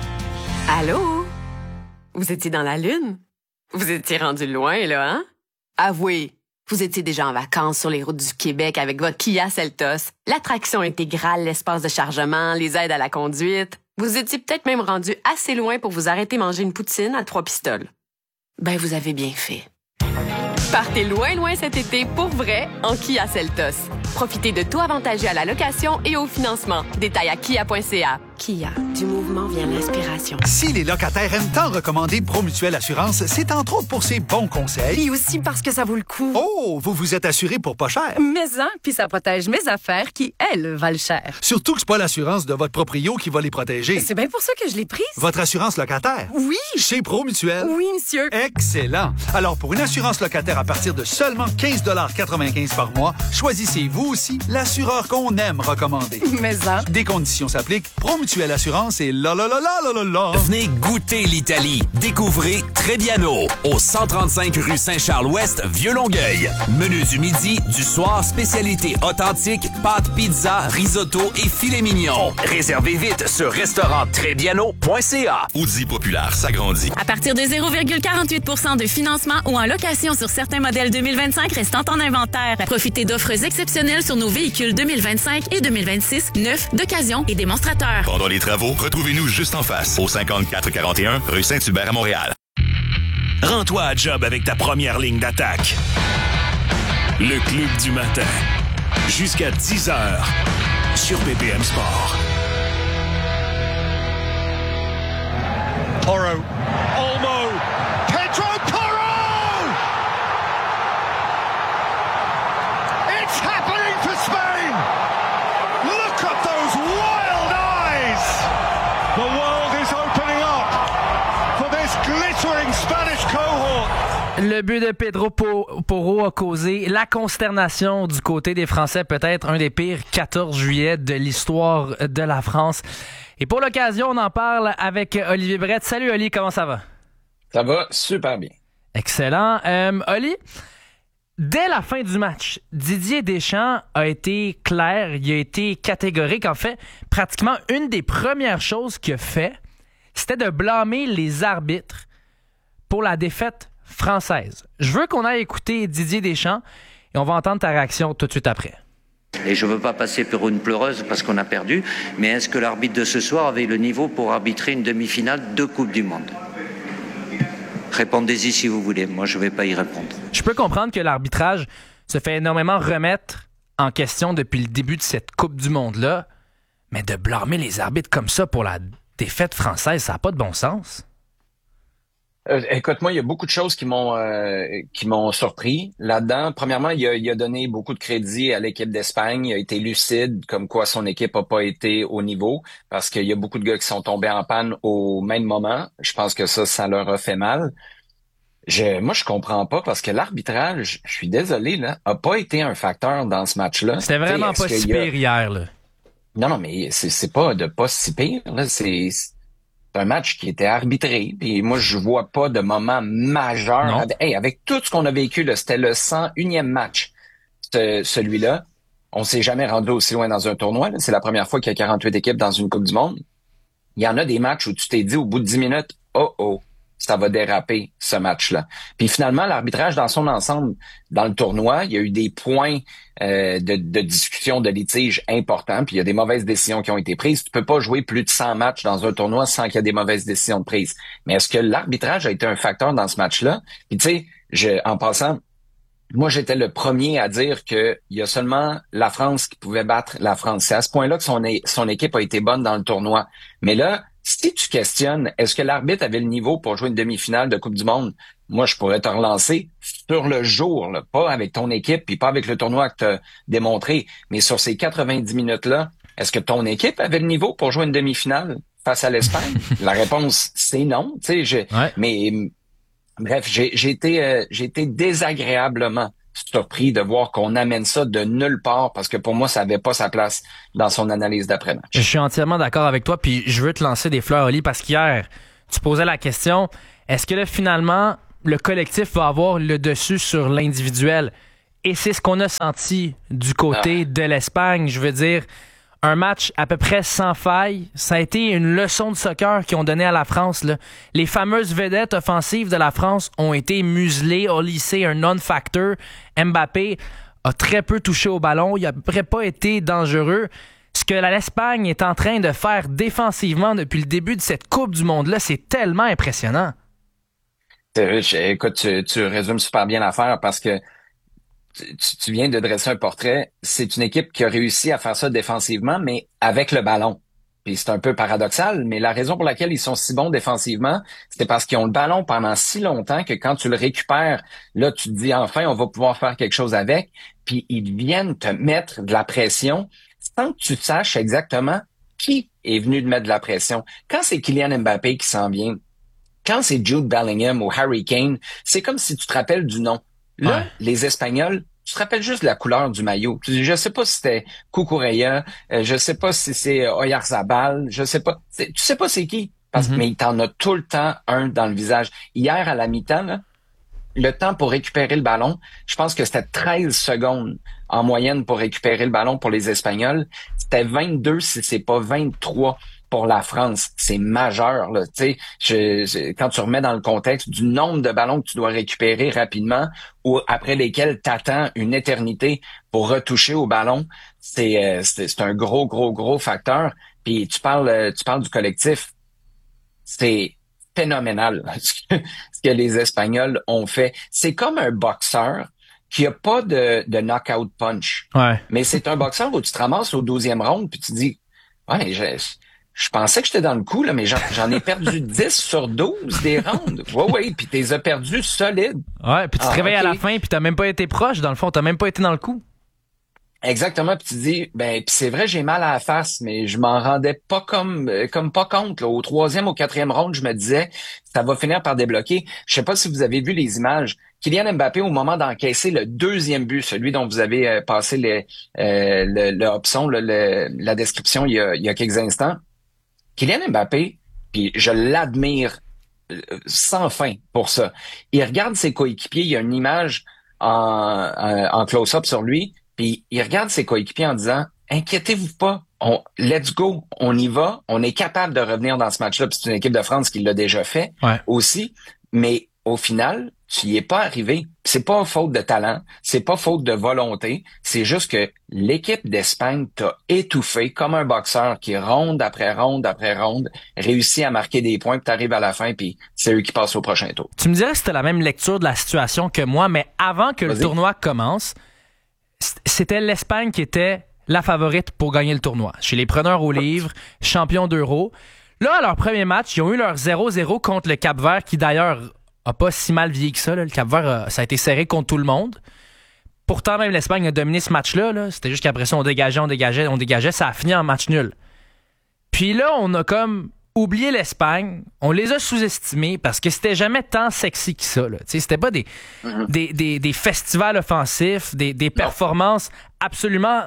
Allô? Vous étiez dans la Lune? Vous étiez rendu loin, là, hein? Avouez, vous étiez déjà en vacances sur les routes du Québec avec votre Kia Seltos, l'attraction intégrale, l'espace de chargement, les aides à la conduite. Vous étiez peut-être même rendu assez loin pour vous arrêter manger une poutine à trois pistoles. Ben, vous avez bien fait. Partez loin, loin cet été pour vrai en Kia Seltos. Profitez de taux avantageux à la location et au financement. Détails à kia point c a. Kia, du mouvement vient l'inspiration.
Si les locataires aiment tant recommander Promutuelle Assurance, c'est entre autres pour ses bons conseils.
Et aussi parce que ça vaut le coup.
Oh, vous vous êtes assuré pour pas cher.
Mais hein, puis ça protège mes affaires qui, elles, valent cher.
Surtout que c'est pas l'assurance de votre proprio qui va les protéger.
C'est bien pour ça que je l'ai prise.
Votre assurance locataire?
Oui.
Chez Promutuelle?
Oui, monsieur.
Excellent. Alors, pour une assurance locataire à partir de seulement quinze dollars quatre-vingt-quinze par mois, choisissez vous aussi l'assureur qu'on aime recommander.
Mais hein.
Des conditions s'appliquent. Promutuelle Assurance et la la la la la la la.
Venez goûter l'Italie. Découvrez Trebbiano au cent trente-cinq rue Saint-Charles-Ouest, Vieux-Longueuil. Menu du midi, du soir, spécialité authentique, pâtes, pizza, risotto et filet mignon. Réservez vite sur restaurant trebbiano point c a.
Audi Populaire s'agrandit.
À partir de zéro virgule quarante-huit pour cent de financement ou en location sur certains modèles deux mille vingt-cinq restant en inventaire. Profitez d'offres exceptionnelles sur nos véhicules deux mille vingt-cinq et deux mille vingt-six, neufs, d'occasion et démonstrateurs.
Pendant les travaux, retrouvez-nous juste en face, au cinquante-quatre quarante et un rue Saint-Hubert à Montréal.
Rends-toi à job avec ta première ligne d'attaque. Le Club du matin. Jusqu'à dix heures sur B P M Sport.
Porro. Olmo. Pedro Porro! It's happening for Spain! Look at those wild eyes! The world is opening up for this glittering Spanish cohort.
Le but de Pedro Porro a causé la consternation du côté des Français, peut-être un des pires quatorze juillet de l'histoire de la France. Et pour l'occasion, on en parle avec Olivier Brett. Salut Oli, comment ça va?
Ça va super bien.
Excellent. Euh, Oli, dès la fin du match, Didier Deschamps a été clair, il a été catégorique. En fait, pratiquement une des premières choses qu'il a fait, c'était de blâmer les arbitres pour la défaite française. Je veux qu'on aille écouter Didier Deschamps et on va entendre ta réaction tout de suite après.
Et je ne veux pas passer pour une pleureuse parce qu'on a perdu, mais est-ce que l'arbitre de ce soir avait le niveau pour arbitrer une demi-finale de Coupe du Monde? Répondez-y si vous voulez, moi je ne vais pas y répondre.
Je peux comprendre que l'arbitrage se fait énormément remettre en question depuis le début de cette Coupe du Monde-là, mais de blâmer les arbitres comme ça pour la défaite française, ça n'a pas de bon sens.
Euh, écoute, moi, il y a beaucoup de choses qui m'ont euh, qui m'ont surpris là-dedans. Premièrement, il a, il a donné beaucoup de crédit à l'équipe d'Espagne. Il a été lucide, comme quoi son équipe n'a pas été au niveau, parce qu'il y a beaucoup de gars qui sont tombés en panne au même moment. Je pense que ça, ça leur a fait mal. Je, moi, je comprends pas, parce que l'arbitrage, je suis désolé, là, a pas été un facteur dans ce match-là.
C'était vraiment pas si pire hier, là.
Non, non, mais c'est, c'est pas de pas si pire, là. C'est... C'est un match qui était arbitré, puis moi je vois pas de moment majeur. Avec, hey, avec tout ce qu'on a vécu, là, c'était le cent unième match, ce, celui-là. On s'est jamais rendu aussi loin dans un tournoi. Là. C'est la première fois qu'il y a quarante-huit équipes dans une Coupe du Monde. Il y en a des matchs où tu t'es dit au bout de dix minutes, oh oh, ça va déraper ce match-là. Puis finalement, l'arbitrage dans son ensemble, dans le tournoi, il y a eu des points euh, de, de discussion, de litige importants, puis il y a des mauvaises décisions qui ont été prises. Tu peux pas jouer plus de cent matchs dans un tournoi sans qu'il y ait des mauvaises décisions de prise. Mais est-ce que l'arbitrage a été un facteur dans ce match-là? Puis tu sais, je, en passant, moi j'étais le premier à dire que il y a seulement la France qui pouvait battre la France. C'est à ce point-là que son, son équipe a été bonne dans le tournoi. Mais là, si tu questionnes, est-ce que l'arbitre avait le niveau pour jouer une demi-finale de Coupe du Monde? Moi, je pourrais te relancer sur le jour, là, pas avec ton équipe, puis pas avec le tournoi que tu as démontré, mais sur ces quatre-vingt-dix minutes-là, est-ce que ton équipe avait le niveau pour jouer une demi-finale face à l'Espagne? La réponse, c'est non. Tu sais, je, ouais. Mais Bref, j'ai, j'ai été, euh, j'ai été désagréablement surpris de voir qu'on amène ça de nulle part parce que pour moi, ça avait pas sa place dans son analyse d'après-match.
Je suis entièrement d'accord avec toi, puis je veux te lancer des fleurs, Oli, parce qu'hier, tu posais la question, est-ce que là, finalement, le collectif va avoir le dessus sur l'individuel? Et c'est ce qu'on a senti du côté ah. de l'Espagne. Je veux dire, un match à peu près sans faille. Ça a été une leçon de soccer qu'ils ont donné à la France, là. Les fameuses vedettes offensives de la France ont été muselées, au lycée, un non-factor. Mbappé a très peu touché au ballon. Il n'a à peu près pas été dangereux. Ce que l'Espagne est en train de faire défensivement depuis le début de cette Coupe du Monde-là, c'est tellement impressionnant.
Écoute, tu, tu résumes super bien l'affaire parce que Tu, tu viens de dresser un portrait. C'est une équipe qui a réussi à faire ça défensivement, mais avec le ballon. Puis c'est un peu paradoxal, mais la raison pour laquelle ils sont si bons défensivement, c'est parce qu'ils ont le ballon pendant si longtemps que quand tu le récupères, là, tu te dis enfin, on va pouvoir faire quelque chose avec. Puis ils viennent te mettre de la pression sans que tu saches exactement qui est venu te mettre de la pression. Quand c'est Kylian Mbappé qui s'en vient, quand c'est Jude Bellingham ou Harry Kane, c'est comme si tu te rappelles du nom. Là, ouais. Les Espagnols, tu te rappelles juste de la couleur du maillot. Je sais pas si c'était Cucurella, euh, je sais pas si c'est Oyarzabal, je sais pas. Tu sais pas c'est qui, parce mm-hmm. mais t'en as tout le temps un dans le visage. Hier, à la mi-temps, là, le temps pour récupérer le ballon, je pense que c'était treize secondes en moyenne pour récupérer le ballon pour les Espagnols. C'était vingt-deux, si c'est pas vingt-trois. Pour la France, c'est majeur, là. Tu sais, je, je, quand tu remets dans le contexte du nombre de ballons que tu dois récupérer rapidement ou après lesquels t'attends une éternité pour retoucher au ballon, c'est, euh, c'est, c'est un gros, gros, gros facteur. Puis tu parles, tu parles du collectif, c'est phénoménal ce que, ce que les Espagnols ont fait. C'est comme un boxeur qui a pas de, de knockout punch,
ouais.
mais c'est un boxeur où tu te ramasses au douzième round puis tu dis, ouais, je Je pensais que j'étais dans le coup, là, mais j'en, j'en ai perdu dix sur douze des rounds. Ouais, ouais, puis t'es as perdu solide.
Ouais, puis tu te
ah,
réveilles
okay.
à la fin, puis t'as même pas été proche, dans le fond, t'as même pas été dans le coup.
Exactement, puis tu dis, ben, puis c'est vrai, j'ai mal à la face, mais je m'en rendais pas comme comme pas compte. Là. Au troisième, au quatrième round, je me disais, ça va finir par débloquer. Je sais pas si vous avez vu les images. Kylian Mbappé, au moment d'encaisser le deuxième but, celui dont vous avez euh, passé les, euh, le, le option, le, le, la description il y a, il y a quelques instants, Kylian Mbappé, puis je l'admire sans fin pour ça. Il regarde ses coéquipiers, il y a une image en, en, en close-up sur lui, puis il regarde ses coéquipiers en disant « Inquiétez-vous pas, on, let's go, on y va, on est capable de revenir dans ce match-là. » Puis c'est une équipe de France qui l'a déjà fait
ouais.
aussi, mais au final, tu y es pas arrivé. C'est pas faute de talent, c'est pas faute de volonté, c'est juste que l'équipe d'Espagne t'a étouffé comme un boxeur qui, ronde après ronde après ronde, réussit à marquer des points, puis t'arrives à la fin, puis c'est eux qui passent au prochain tour.
Tu me dirais que c'était la même lecture de la situation que moi, mais avant que Vas-y. le tournoi commence, c'était l'Espagne qui était la favorite pour gagner le tournoi. Chez les preneurs au livre, champions d'Euro. Là, à leur premier match, ils ont eu leur zéro zéro contre le Cap-Vert, qui d'ailleurs a pas si mal vieilli que ça. Là. Le Cap-Vert, ça a été serré contre tout le monde. Pourtant, même l'Espagne a dominé ce match-là. Là. C'était juste qu'après ça, on dégageait, on dégageait, on dégageait. Ça a fini en match nul. Puis là, on a comme oublié l'Espagne. On les a sous-estimés parce que c'était jamais tant sexy que ça. Là. C'était pas des, mm-hmm. des, des, des festivals offensifs, des, des performances absolument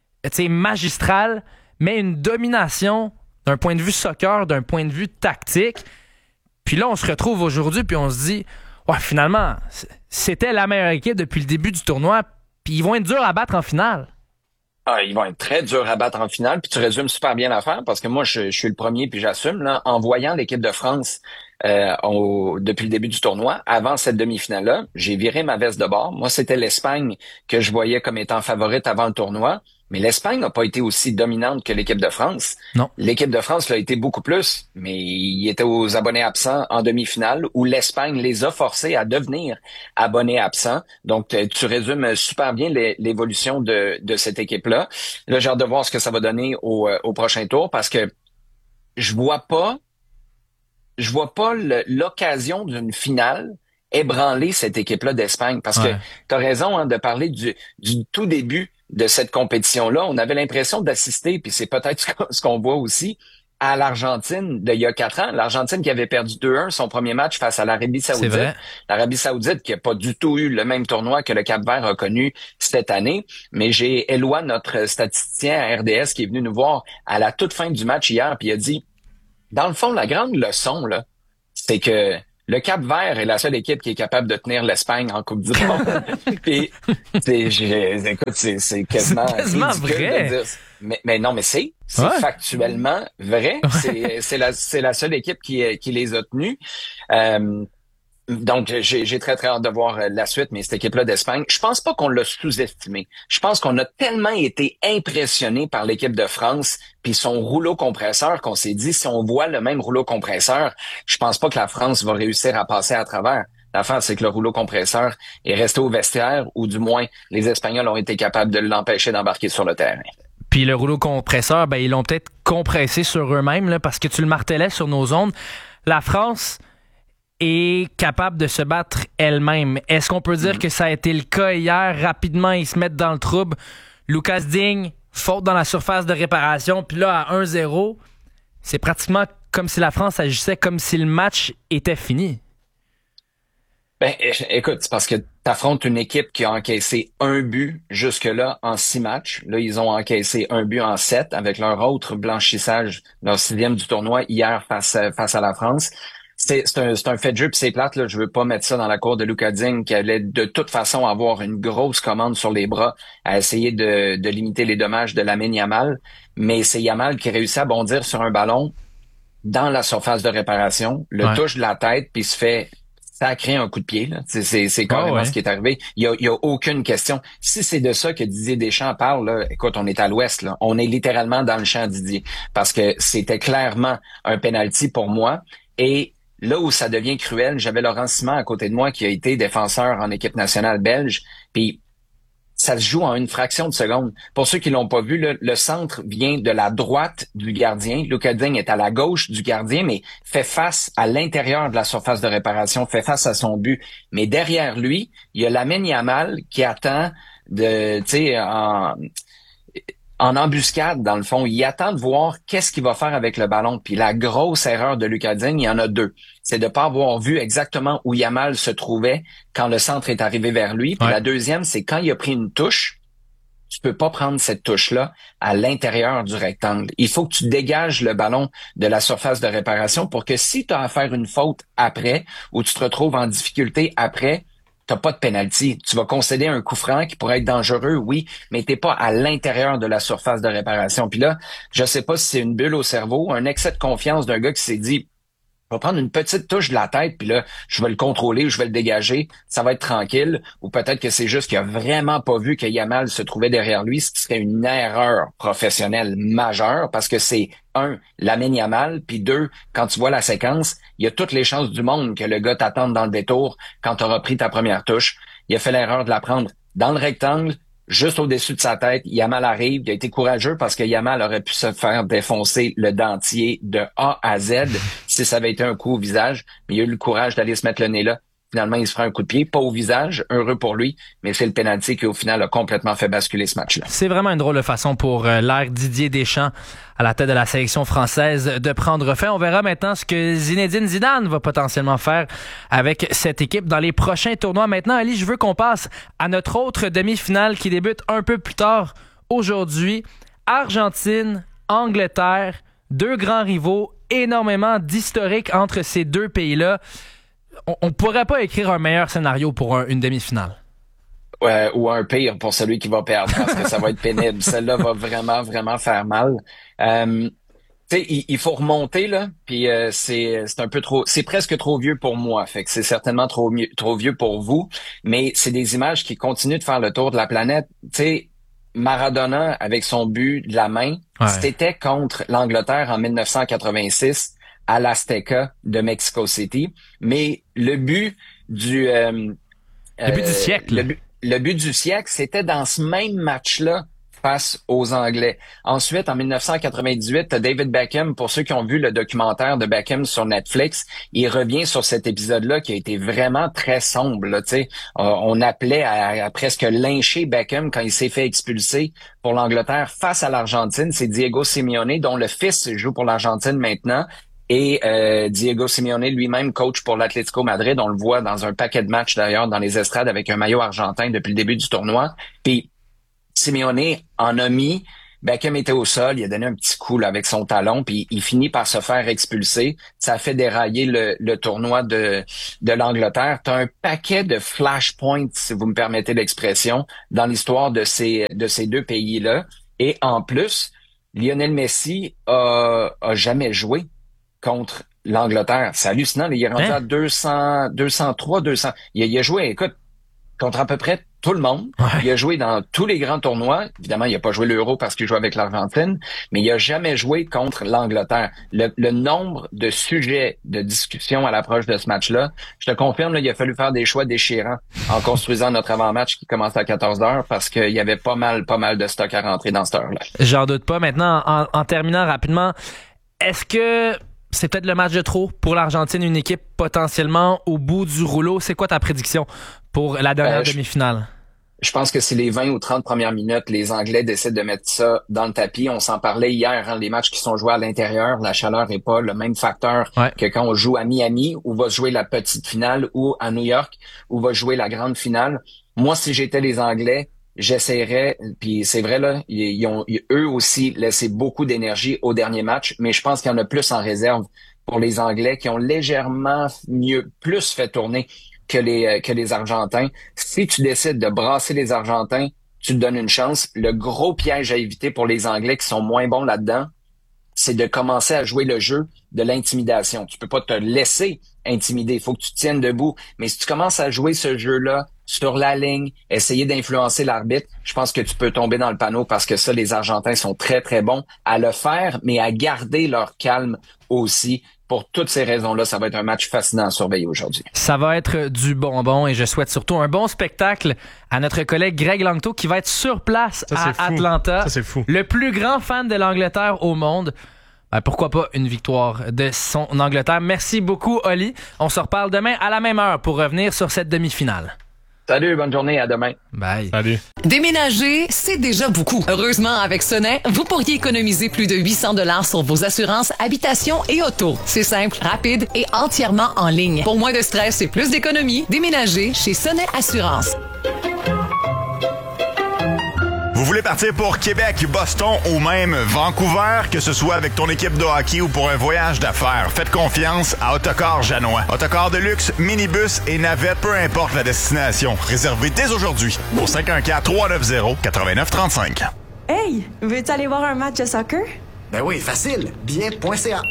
magistrales, mais une domination d'un point de vue soccer, d'un point de vue tactique. Puis là, on se retrouve aujourd'hui, puis on se dit, ouais, finalement, c'était la meilleure équipe depuis le début du tournoi, puis ils vont être durs à battre en finale.
Ah, ils vont être très durs à battre en finale, puis tu résumes super bien l'affaire, parce que moi, je, je suis le premier, puis j'assume, là, en voyant l'équipe de France euh, au, depuis le début du tournoi, avant cette demi-finale-là, j'ai viré ma veste de bord. Moi, c'était l'Espagne que je voyais comme étant favorite avant le tournoi. Mais l'Espagne n'a pas été aussi dominante que l'équipe de France.
Non.
L'équipe de France l'a été beaucoup plus, mais il était aux abonnés absents en demi-finale où l'Espagne les a forcés à devenir abonnés absents. Donc, tu résumes super bien l'évolution de, de cette équipe-là. Là, j'ai hâte de voir ce que ça va donner au, au prochain tour parce que je vois pas, je vois pas le, l'occasion d'une finale ébranler cette équipe-là d'Espagne. Parce ouais. que tu as raison hein, de parler du, du tout début de cette compétition-là. On avait l'impression d'assister, puis c'est peut-être ce qu'on voit aussi, à l'Argentine d'il y a quatre ans. L'Argentine qui avait perdu deux un son premier match face à l'Arabie Saoudite.
C'est vrai.
L'Arabie Saoudite qui a pas du tout eu le même tournoi que le Cap-Vert a connu cette année. Mais j'ai Éloi, notre statisticien à R D S, qui est venu nous voir à la toute fin du match hier, puis il a dit, dans le fond, la grande leçon, là, c'est que le Cap-Vert est la seule équipe qui est capable de tenir l'Espagne en Coupe du Monde. Puis, c'est, j'ai, écoute, c'est, c'est quasiment,
c'est quasiment vrai.
De dire. Mais, mais non, mais c'est, c'est
ouais.
factuellement vrai.
Ouais.
C'est, c'est la, c'est la seule équipe qui, qui les a tenus. Euh, donc, j'ai, j'ai très, très hâte de voir la suite, mais cette équipe-là d'Espagne, je pense pas qu'on l'a sous-estimé. Je pense qu'on a tellement été impressionné par l'équipe de France puis son rouleau compresseur qu'on s'est dit, si on voit le même rouleau compresseur, je pense pas que la France va réussir à passer à travers. L'affaire, c'est que le rouleau compresseur est resté au vestiaire, ou du moins, les Espagnols ont été capables de l'empêcher d'embarquer sur le terrain.
Puis le rouleau compresseur, ben ils l'ont peut-être compressé sur eux-mêmes, là, parce que tu le martelais sur nos ondes. La France est capable de se battre elle-même. Est-ce qu'on peut dire mmh. que ça a été le cas hier? Rapidement, ils se mettent dans le trouble. Lucas Digne, faute dans la surface de réparation, puis là, à un zéro, c'est pratiquement comme si la France agissait comme si le match était fini.
Ben, écoute, c'est parce que t'affrontes une équipe qui a encaissé un but jusque-là en six matchs. Là, ils ont encaissé un but en sept avec leur autre blanchissage, leur sixième du tournoi hier face à, face à la France. C'est, c'est, un, c'est un fait de jeu, puis c'est plate, là. Je veux pas mettre ça dans la cour de Lucas Digne, qui allait de toute façon avoir une grosse commande sur les bras à essayer de, de limiter les dommages de Lamine Yamal. Mais c'est Yamal qui réussit à bondir sur un ballon dans la surface de réparation, le ouais. touche de la tête, puis se fait sacrer un coup de pied. Là. C'est, c'est, c'est carrément oh ouais. ce qui est arrivé. Il y a, il y a aucune question. Si c'est de ça que Didier Deschamps parle, là, écoute, on est à l'ouest. Là. On est littéralement dans le champ Didier. Parce que c'était clairement un penalty pour moi. Et là où ça devient cruel, j'avais Laurent Simon à côté de moi qui a été défenseur en équipe nationale belge. Puis ça se joue en une fraction de seconde. Pour ceux qui l'ont pas vu, le, le centre vient de la droite du gardien. Lucas Digne est à la gauche du gardien, mais fait face à l'intérieur de la surface de réparation, fait face à son but. Mais derrière lui, il y a Lamine Yamal qui attend de, tu sais, en, en embuscade, dans le fond. Il attend de voir qu'est-ce qu'il va faire avec le ballon. Puis la grosse erreur de Lucas Digne, il y en a deux. C'est de pas avoir vu exactement où Yamal se trouvait quand le centre est arrivé vers lui. Puis ouais. la deuxième, c'est quand il a pris une touche, tu peux pas prendre cette touche-là à l'intérieur du rectangle. Il faut que tu dégages le ballon de la surface de réparation pour que si tu as à faire une faute après ou tu te retrouves en difficulté après, t'as pas de penalty. Tu vas concéder un coup franc qui pourrait être dangereux, oui, mais t'es pas à l'intérieur de la surface de réparation. Puis là, je sais pas si c'est une bulle au cerveau, un excès de confiance d'un gars qui s'est dit, je vais prendre une petite touche de la tête, puis là, je vais le contrôler ou je vais le dégager, ça va être tranquille. Ou peut-être que c'est juste qu'il a vraiment pas vu que Yamal se trouvait derrière lui, ce qui serait une erreur professionnelle majeure, parce que c'est, un, Lamine Yamal, puis deux, quand tu vois la séquence, il y a toutes les chances du monde que le gars t'attende dans le détour quand tu auras pris ta première touche. Il a fait l'erreur de la prendre dans le rectangle, juste au-dessus de sa tête. Yamal arrive, il a été courageux parce que Yamal aurait pu se faire défoncer le dentier de A à Z si ça avait été un coup au visage. Mais il a eu le courage d'aller se mettre le nez là. Finalement, il se fera un coup de pied, pas au visage, heureux pour lui, mais c'est le pénalty qui, au final, a complètement fait basculer ce match-là.
C'est vraiment une drôle de façon pour euh, l'ère Didier Deschamps à la tête de la sélection française de prendre fin. On verra maintenant ce que Zinedine Zidane va potentiellement faire avec cette équipe dans les prochains tournois. Maintenant, Ali, je veux qu'on passe à notre autre demi-finale qui débute un peu plus tard aujourd'hui. Argentine, Angleterre, deux grands rivaux, énormément d'historique entre ces deux pays-là. On ne pourrait pas écrire un meilleur scénario pour un, une demi-finale.
Ouais, ou un pire pour celui qui va perdre, parce que ça va être pénible. Celle-là va vraiment, vraiment faire mal. Euh, tu sais, il, il faut remonter, là, puis euh, c'est, c'est un peu trop... C'est presque trop vieux pour moi, fait que c'est certainement trop, mieux, trop vieux pour vous, mais c'est des images qui continuent de faire le tour de la planète. Tu sais, Maradona, avec son but de la main, ouais. c'était contre l'Angleterre en dix-neuf cent quatre-vingt-six, à l'Azteca de Mexico City, mais le but du euh,
le but
euh,
du siècle,
le but, le but du siècle, c'était dans ce même match-là face aux Anglais. Ensuite, en dix-neuf cent quatre-vingt-dix-huit, David Beckham, pour ceux qui ont vu le documentaire de Beckham sur Netflix, il revient sur cet épisode-là qui a été vraiment très sombre. Là, tu sais, on appelait à, à presque lyncher Beckham quand il s'est fait expulser pour l'Angleterre face à l'Argentine. C'est Diego Simeone, dont le fils joue pour l'Argentine maintenant. Et euh, Diego Simeone lui-même coach pour l'Atlético Madrid. On le voit dans un paquet de matchs d'ailleurs dans les estrades avec un maillot argentin depuis le début du tournoi. Puis Simeone en a mis, Beckham était au sol, il a donné un petit coup là, avec son talon, puis il finit par se faire expulser. Ça a fait dérailler le, le tournoi de, de l'Angleterre. Tu as un paquet de flashpoints, si vous me permettez l'expression, dans l'histoire de ces, de ces deux pays-là. Et en plus, Lionel Messi a, a jamais joué contre l'Angleterre. C'est hallucinant. Il est rendu hein? à deux cents, deux cent trois, deux cents. Il a, il a joué, écoute, contre à peu près tout le monde. Ouais. Il a joué dans tous les grands tournois. Évidemment, il n'a pas joué l'Euro parce qu'il joue avec l'Argentine, mais il a jamais joué contre l'Angleterre. Le, le nombre de sujets de discussion à l'approche de ce match-là, je te confirme, là, il a fallu faire des choix déchirants en construisant notre avant-match qui commence à quatorze heures parce qu'il y avait pas mal, pas mal de stock à rentrer dans cette heure-là.
J'en doute pas. Maintenant, en, en terminant rapidement, est-ce que c'est peut-être le match de trop pour l'Argentine, une équipe potentiellement au bout du rouleau? C'est quoi ta prédiction pour la dernière euh, demi-finale?
Je pense que c'est les vingt ou trente premières minutes. Les Anglais décident de mettre ça dans le tapis. On s'en parlait hier, hein, les matchs qui sont joués à l'intérieur, la chaleur n'est pas le même facteur ouais. que quand on joue à Miami, où va jouer la petite finale, ou à New York, où va jouer la grande finale. Moi, si j'étais les Anglais, j'essaierais, puis c'est vrai, là, ils ont ils, eux aussi laissé beaucoup d'énergie au dernier match, mais je pense qu'il y en a plus en réserve pour les Anglais qui ont légèrement mieux, plus fait tourner que les que les Argentins. Si tu décides de brasser les Argentins, tu te donnes une chance. Le gros piège à éviter pour les Anglais qui sont moins bons là-dedans, c'est de commencer à jouer le jeu de l'intimidation. Tu peux pas te laisser intimider, il faut que tu tiennes debout. Mais si tu commences à jouer ce jeu-là sur la ligne, essayer d'influencer l'arbitre, je pense que tu peux tomber dans le panneau parce que ça, les Argentins sont très, très bons à le faire, mais à garder leur calme aussi. Pour toutes ces raisons-là, ça va être un match fascinant à surveiller aujourd'hui.
Ça va être du bonbon et je souhaite surtout un bon spectacle à notre collègue Greg Langto qui va être sur place ça, à Atlanta.
Ça, c'est fou.
Le plus grand fan de l'Angleterre au monde. Ben, pourquoi pas une victoire de son Angleterre. Merci beaucoup, Oli. On se reparle demain à la même heure pour revenir sur cette demi-finale.
Salut, bonne journée, à demain.
Bye.
Salut.
Déménager, c'est déjà beaucoup. Heureusement, avec Sonnet, vous pourriez économiser plus de huit cents dollars sur vos assurances, habitation et auto. C'est simple, rapide et entièrement en ligne. Pour moins de stress et plus d'économie, déménagez chez Sonnet Assurance.
Vous voulez partir pour Québec, Boston ou même Vancouver, que ce soit avec ton équipe de hockey ou pour un voyage d'affaires, faites confiance à Autocar Janois. Autocar de luxe, minibus et navette, peu importe la destination. Réservez dès aujourd'hui au cinq un quatre, trois neuf zéro, neuf neuf trois cinq.
Hey, veux-tu aller voir un match de soccer?
Ben oui, facile. Billet point c a.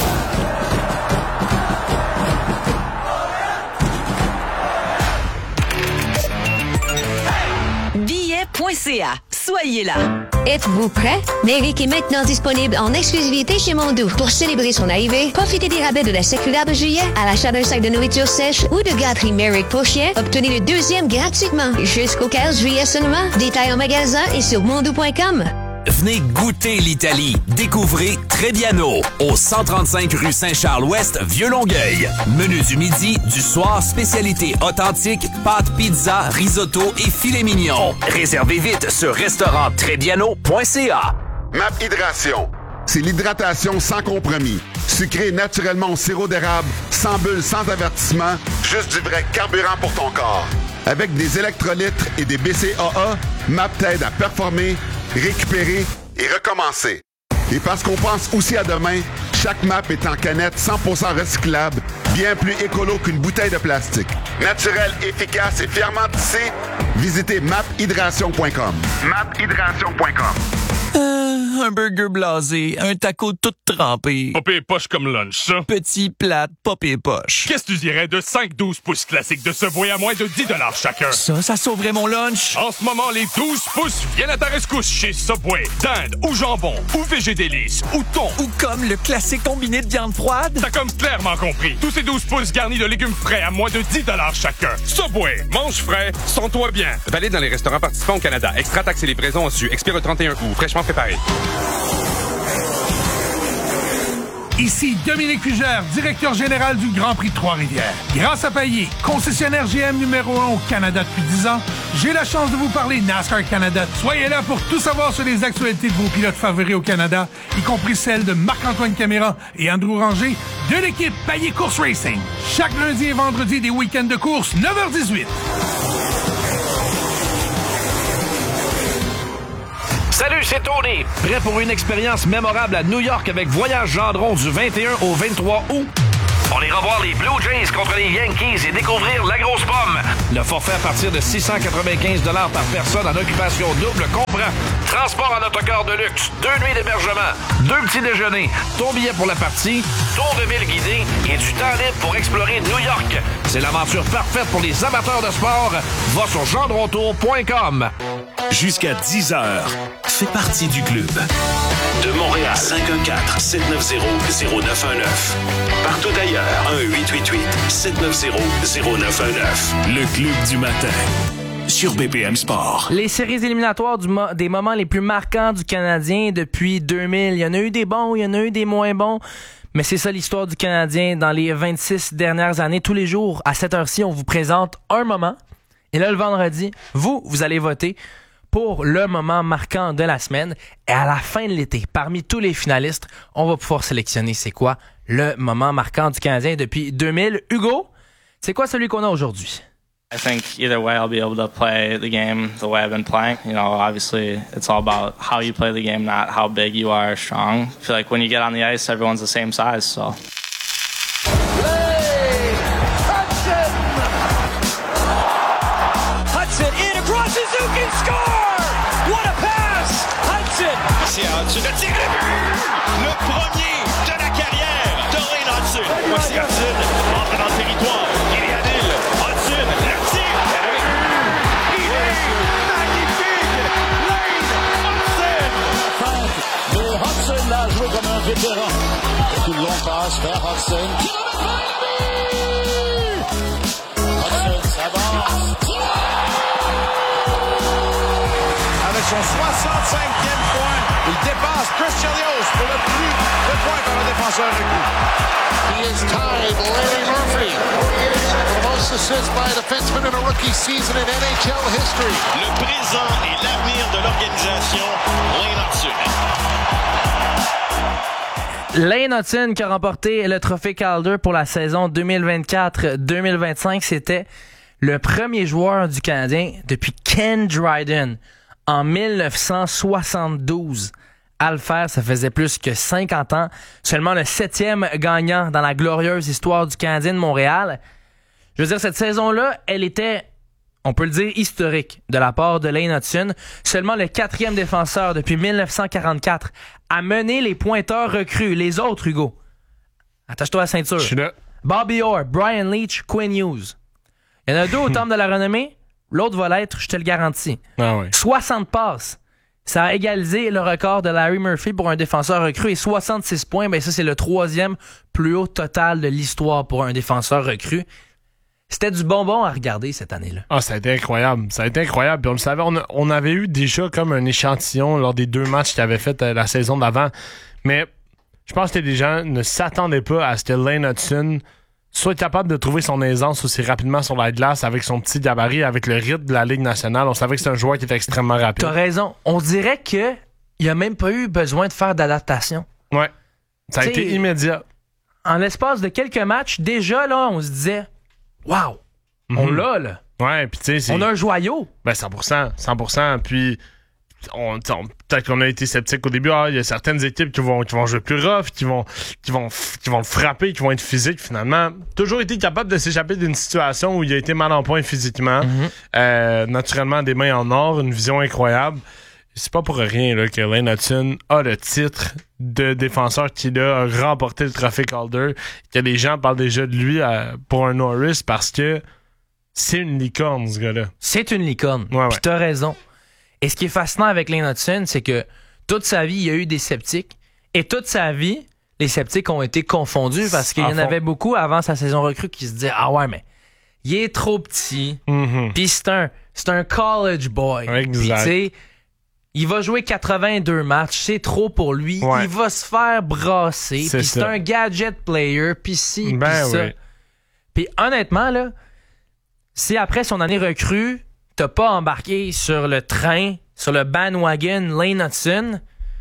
billet point c a. Soyez là.
Êtes-vous prêt? Méric est maintenant disponible en exclusivité chez Mondou. Pour célébrer son arrivée, profitez des rabais de la circulaire de juillet à l'achat d'un sac de nourriture sèche ou de gâterie Méric pour chien. Obtenez le deuxième gratuitement jusqu'au quinze juillet seulement. Détails en magasin et sur mondou point com.
Venez goûter l'Italie. Découvrez Trebbiano au cent trente-cinq rue Saint-Charles-Ouest, Vieux-Longueuil. Menu du midi, du soir, spécialité authentique, pâtes, pizza, risotto et filet mignon. Réservez vite sur restaurant trebbiano point c a.
Map Hydration. C'est l'hydratation sans compromis. Sucré naturellement au sirop d'érable, sans bulles, sans avertissement, juste du vrai carburant pour ton corps. Avec des électrolytes et des B C A A, Map t'aide à performer, récupérer et recommencer. Et parce qu'on pense aussi à demain, chaque map est en canette cent pour cent recyclable, bien plus écolo qu'une bouteille de plastique. Naturel, efficace et fièrement tissé, visitez map hydration point com. map hydration point com.
Euh, un burger blasé, un taco tout trempé.
Pas pire poche comme lunch, ça.
Petit plat, pas pire poche.
Qu'est-ce que tu dirais de cinq douze pouces classiques de Subway à moins de dix dollars chacun?
Ça, ça sauverait mon lunch.
En ce moment, les douze pouces viennent à ta rescousse chez Subway. Dinde ou jambon ou végé délice ou thon.
Ou comme le classique combiné de viande froide.
T'as comme clairement compris. Tous ces douze pouces garnis de légumes frais à moins de dix dollars chacun. Subway, mange frais, sens-toi bien.
Valide dans les restaurants participants au Canada. Extra taxe et livraison au su. Expire le trente et un août. Fraîchement préparé.
Ici Dominique Fugère, directeur général du Grand Prix de Trois-Rivières. Grâce à Payet, concessionnaire G M numéro un au Canada depuis dix ans, j'ai la chance de vous parler NASCAR Canada. Soyez là pour tout savoir sur les actualités de vos pilotes favoris au Canada, y compris celles de Marc-Antoine Caméra et Andrew Ranger de l'équipe Payet Course Racing. Chaque lundi et vendredi des week-ends de course, neuf heures dix-huit.
Salut, c'est Tony. Prêt pour une expérience mémorable à New York avec Voyage Gendron du vingt et un au vingt-trois août? On ira voir les Blue Jays contre les Yankees et découvrir la grosse pomme. Le forfait à partir de six cent quatre-vingt-quinze dollars par personne en occupation double comprend transport en autocar de luxe, deux nuits d'hébergement, deux petits déjeuners, ton billet pour la partie, tour de ville guidé et du temps libre pour explorer New York. C'est l'aventure parfaite pour les amateurs de sport. Va sur gendrontour point com.
Jusqu'à dix heures, fais partie du club. De Montréal, cinq un quatre, sept neuf zéro, zéro neuf un neuf. Partout ailleurs, un huit huit huit, sept neuf zéro, zéro neuf un neuf. Le club du matin. Sur B P M Sport.
Les séries éliminatoires du mo- des moments les plus marquants du Canadien depuis deux mille. Il y en a eu des bons, il y en a eu des moins bons. Mais c'est ça l'histoire du Canadien dans les vingt-six dernières années. Tous les jours, à cette heure-ci, on vous présente un moment. Et là, le vendredi, vous, vous allez voter pour le moment marquant de la semaine. Et à la fin de l'été, parmi tous les finalistes, on va pouvoir sélectionner c'est quoi le moment marquant du Canadien depuis deux mille. Hugo, c'est quoi celui qu'on a aujourd'hui?
I think either way I'll be able to play the game the way I've been playing. You know, obviously it's all about how you play the game, not how big you are or strong. I feel like when you get on the ice, everyone's the same size, so...
Hudson in across Suzuki and score! What a pass! Hudson!
C'est Hudson le tir de but! Le premier de la carrière de Lane Hudson. Voici Hudson entre dans le territoire. Kylian Hill. Hudson, le tir de but! Il est magnifique! Lane Hudson!
De Hudson l'a joué comme un vétéran. C'est une longue passe vers Hudson. Hudson s'avance.
Avec son soixante-cinquième point, il dépasse Chris Chelios pour le plus de points par un défenseur recru.
He is tied Larry Murphy for the most assists by a defenseman in a rookie season in N H L history.
Le présent et l'avenir de l'organisation, Lane Hudson.
Lane Hudson qui a remporté le trophée Calder pour la saison deux mille vingt-quatre deux mille vingt-cinq. C'était le premier joueur du Canadien depuis Ken Dryden en dix-neuf cent soixante-douze. À le faire, ça faisait plus que cinquante ans. Seulement le septième gagnant dans la glorieuse histoire du Canadien de Montréal. Je veux dire, cette saison-là, elle était, on peut le dire, historique de la part de Lane Hudson. Seulement le quatrième défenseur depuis dix-neuf cent quarante-quatre à mener les pointeurs recrues. Les autres, Hugo. Attache-toi à la ceinture.
Je suis là.
Bobby Orr, Brian Leach, Quinn Hughes. Il y en a deux au temple de la renommée. L'autre va l'être, je te le garantis.
Ah ouais.
soixante passes. Ça a égalisé le record de Larry Murphy pour un défenseur recru. Et soixante-six points, ben ça, c'est le troisième plus haut total de l'histoire pour un défenseur recru. C'était du bonbon à regarder cette année-là.
Ah, ça a été incroyable. Ça a été incroyable. Puis on le savait, on, a, on avait eu déjà comme un échantillon lors des deux matchs qu'il avait fait euh, la saison d'avant. Mais je pense que les gens ne s'attendaient pas à ce que Lane Hudson soit capable de trouver son aisance aussi rapidement sur la glace avec son petit gabarit, avec le rythme de la Ligue nationale. On savait que c'est un joueur qui était extrêmement rapide.
T'as raison. On dirait que il a même pas eu besoin de faire d'adaptation.
Ouais. Ça a
T'sais,
été immédiat.
En l'espace de quelques matchs, déjà, là, on se disait « Wow! Mm-hmm. On l'a, là! »
Ouais, puis tu sais...
On a un joyau!
Ben, cent pour cent. cent pour cent. Puis... On, on, peut-être qu'on a été sceptique au début. Ah, il y a certaines équipes qui vont, qui vont jouer plus rough, qui vont, qui vont, qui vont le frapper, qui vont être physiques. Finalement, toujours été capable de s'échapper d'une situation où il a été mal en point physiquement. Mm-hmm. Euh, naturellement, des mains en or, une vision incroyable. c'est pas pour rien là, que Lane Hutson a le titre de défenseur qui a remporté le trophée Calder, que les gens parlent déjà de lui à, pour un Norris parce que c'est une licorne, ce gars-là.
C'est une licorne.
Ouais, ouais.
Puis t'as raison. Et ce qui est fascinant avec Lane Hutson, c'est que toute sa vie, il y a eu des sceptiques. Et toute sa vie, les sceptiques ont été confondus parce qu'il y en fond. avait beaucoup avant sa saison recrue qui se disaient « Ah ouais, mais il est trop petit. Mm-hmm. Puis c'est un, c'est un college boy.
Exact.
Puis tu sais, il va jouer quatre-vingt-deux matchs. C'est trop pour lui. Ouais. Il va se faire brasser. Puis c'est un gadget player. Puis ci,
ben
puis ça.
Oui.
Puis honnêtement, là, si après son année recrue, t'as pas embarqué sur le train, sur le bandwagon Lane Hutson,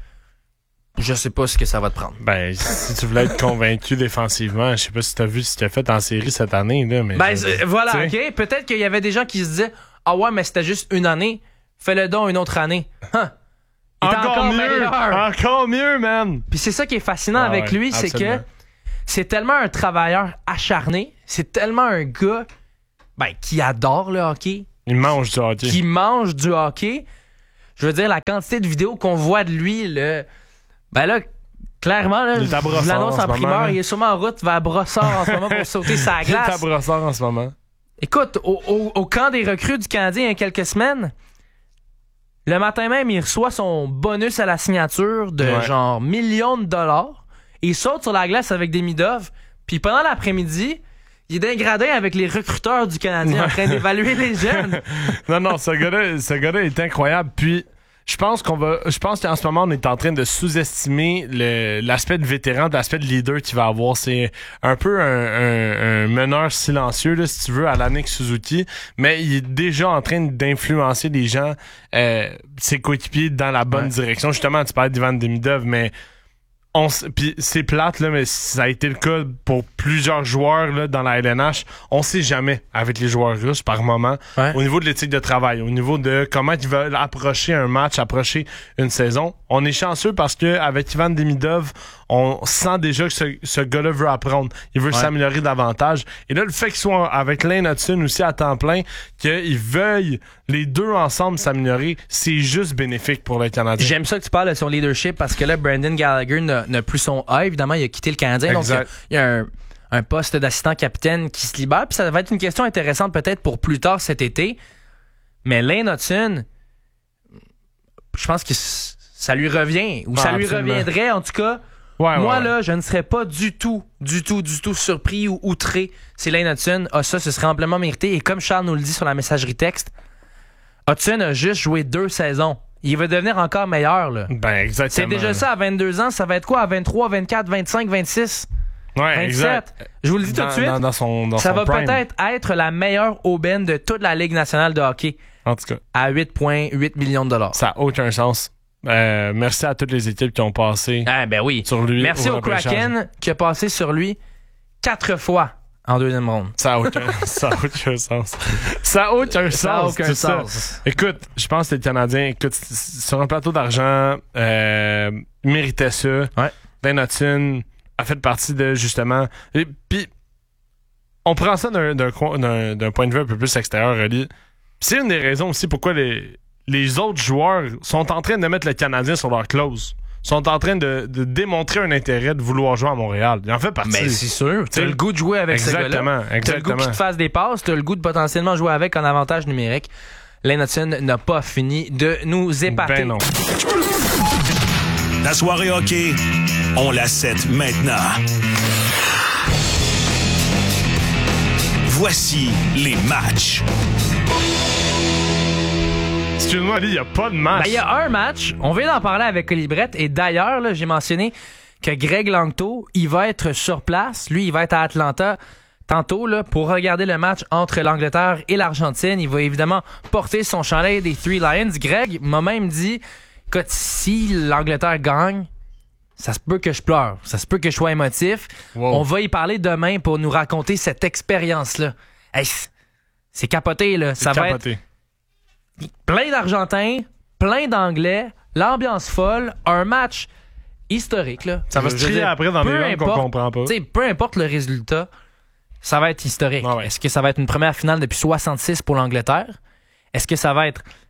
je sais pas ce que ça va te prendre.
Ben, si tu voulais être convaincu défensivement, je sais pas si t'as vu ce qu'il a fait en série cette année, là, mais...
Ben, je, voilà, t'sais. OK. Peut-être qu'il y avait des gens qui se disaient « Ah ouais, mais c'était juste une année. Fais-le donc une autre année. Huh. »
Encore, encore mieux!
Meilleur.
Encore mieux, man!
Puis c'est ça qui est fascinant ah, avec
ouais,
lui,
absolument.
c'est que c'est tellement un travailleur acharné, c'est tellement un gars ben, qui adore le hockey.
Il mange du hockey.
Qui mange du hockey. Je veux dire, la quantité de vidéos qu'on voit de lui, le... ben là, clairement, là, je l'annonce en, en primeur, moment, il est sûrement en route vers Brossard en ce moment pour sauter sa glace.
Il est à Brossard en ce moment.
Écoute, au, au, au camp des recrues du Canadien il y a quelques semaines, le matin même, il reçoit son bonus à la signature de ouais. genre millions de dollars. Il saute sur la glace avec des Midov, puis pendant l'après-midi, il est d'un gradin avec les recruteurs du Canadien en train d'évaluer les jeunes.
Non, non, ce gars-là, ce gars-là est incroyable. Puis, je pense qu'on va, je pense qu'en ce moment, on est en train de sous-estimer le, l'aspect de vétéran, l'aspect de leader qu'il va avoir. C'est un peu un, un, un meneur silencieux, là, si tu veux, à l'Annick Suzuki, mais il est déjà en train d'influencer les gens, euh, ses coéquipiers dans la bonne ouais. direction. Justement, tu parlais d'Ivan Demidov, mais On, pis c'est plate, là, mais ça a été le cas pour plusieurs joueurs là, dans la L N H. On sait jamais avec les joueurs russes par moment, ouais. au niveau de l'éthique de travail, au niveau de comment ils veulent approcher un match, approcher une saison. On est chanceux parce que avec Ivan Demidov, on sent déjà que ce, ce gars-là veut apprendre. Il veut ouais. s'améliorer davantage. Et là, le fait qu'il soit avec Lane Hutson aussi à temps plein, qu'ils veuillent les deux ensemble s'améliorer, c'est juste bénéfique pour le Canadien.
J'aime ça que tu parles de son leadership parce que là, Brendan Gallagher n'a, n'a plus son A. Évidemment, il a quitté le Canadien. Exact. Donc, il y a, il y a un, un poste d'assistant capitaine qui se libère. Puis ça va être une question intéressante peut-être pour plus tard cet été. Mais Lane Hutson, je pense que ça lui revient. Ou ah, ça lui absolument. reviendrait, en tout cas. Ouais, Moi, ouais, là, ouais. je ne serais pas du tout, du tout, du tout surpris ou outré si Lane Hutson a ça. Ce serait amplement mérité. Et comme Charles nous le dit sur la messagerie texte, Hutson a juste joué deux saisons. Il va devenir encore meilleur, là.
Ben, exactement.
C'est déjà ça à vingt-deux ans. Ça va être quoi à vingt-trois, vingt-quatre, vingt-cinq, vingt-six?
Ouais,
vingt-sept.
Exact.
Je vous le dis
dans,
tout de suite.
Dans, dans son, dans
ça
son
va
prime.
peut-être être la meilleure aubaine de toute la Ligue nationale de hockey.
En tout cas.
À huit virgule huit millions de dollars.
Ça n'a aucun sens. Euh, merci à toutes les équipes qui ont passé
ah, ben oui.
sur lui.
Merci au Kraken qui a passé sur lui quatre fois en deuxième ronde.
Ça n'a aucun, ça a aucun sens. Ça n'a aucun
ça
sens.
A aucun sens.
Ça. Écoute, je pense que les Canadiens, écoute, sur un plateau d'argent, euh, méritaient ça.
Ouais.
Lane Hutson a fait partie de, justement... Puis, on prend ça d'un, d'un, d'un, d'un point de vue un peu plus extérieur, Oli. C'est une des raisons aussi pourquoi les... les autres joueurs sont en train de mettre le Canadien sur leur clause. Sont en train de, de démontrer un intérêt de vouloir jouer à Montréal. Il en fait partie.
Mais c'est sûr. T'as le goût de jouer avec ce gars-là.
Exactement.
T'as le goût qu'il te fasse des passes. T'as le goût de potentiellement jouer avec en avantage numérique. Lane Hutson n'a pas fini de nous épater.
Ben non.
La soirée hockey, on la set maintenant. Voici les matchs.
Excuse-moi, il n'y a pas de match.
Il ben, y a un match. On vient d'en parler avec Olibrette. Et d'ailleurs, là, j'ai mentionné que Greg Langto, il va être sur place. Lui, il va être à Atlanta tantôt là, pour regarder le match entre l'Angleterre et l'Argentine. Il va évidemment porter son chandail des Three Lions. Greg m'a même dit, écoute, si l'Angleterre gagne, ça se peut que je pleure. Ça se peut que je sois émotif. Wow. On va y parler demain pour nous raconter cette expérience-là. Hey, c'est capoté, là.
C'est
ça
capoté.
va être plein d'Argentins, plein d'Anglais, l'ambiance folle, un match historique. Là.
Ça va se trier après dans des langues qu'on comprend pas.
Peu importe le résultat, ça va être historique.
Ah ouais.
Est-ce que ça va être une première finale depuis soixante-six pour l'Angleterre? Est-ce que ça va être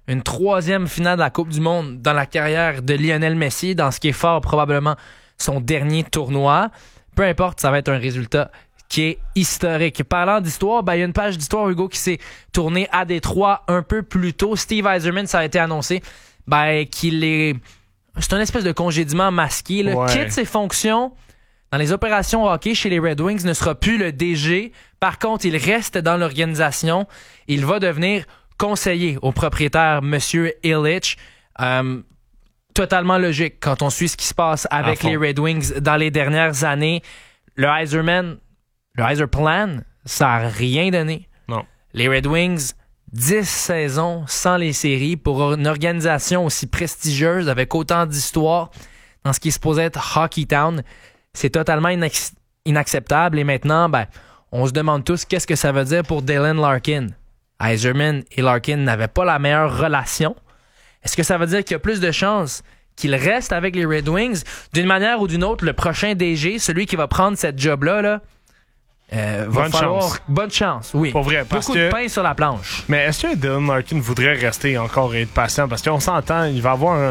une troisième finale de la Coupe du Monde dans la carrière de Lionel Messi, dans ce qui est fort probablement son dernier tournoi. Peu importe, ça va être un résultat qui est historique. Parlant d'histoire, ben, il y a une page d'histoire, Hugo, qui s'est tournée à Détroit un peu plus tôt. Steve Yzerman, ça a été annoncé ben, qu'il est... C'est une espèce de congédiement masqué. Là.
Ouais.
Quitte ses fonctions dans les opérations hockey chez les Red Wings, ne sera plus le D G. Par contre, il reste dans l'organisation. Il va devenir conseiller au propriétaire, M. Ilitch. Euh, totalement logique quand on suit ce qui se passe avec les Red Wings dans les dernières années. Le Yzerman, le Yzerplan, ça n'a rien donné.
Non.
Les Red Wings, dix saisons sans les séries pour une organisation aussi prestigieuse avec autant d'histoire dans ce qui est supposé être Hockey Town. C'est totalement inac- inacceptable. Et maintenant, ben, on se demande tous qu'est-ce que ça veut dire pour Dylan Larkin. Yzerman et Larkin n'avaient pas la meilleure relation. Est-ce que ça veut dire qu'il y a plus de chances qu'il reste avec les Red Wings? D'une manière ou d'une autre, le prochain D G, celui qui va prendre cette job-là, là, euh, va
bonne
falloir...
chance.
Bonne chance, oui.
Pour vrai, parce
Beaucoup
que...
de pain sur la planche.
Mais est-ce que Dylan Larkin voudrait rester encore et être patient? Parce qu'on s'entend, il va avoir un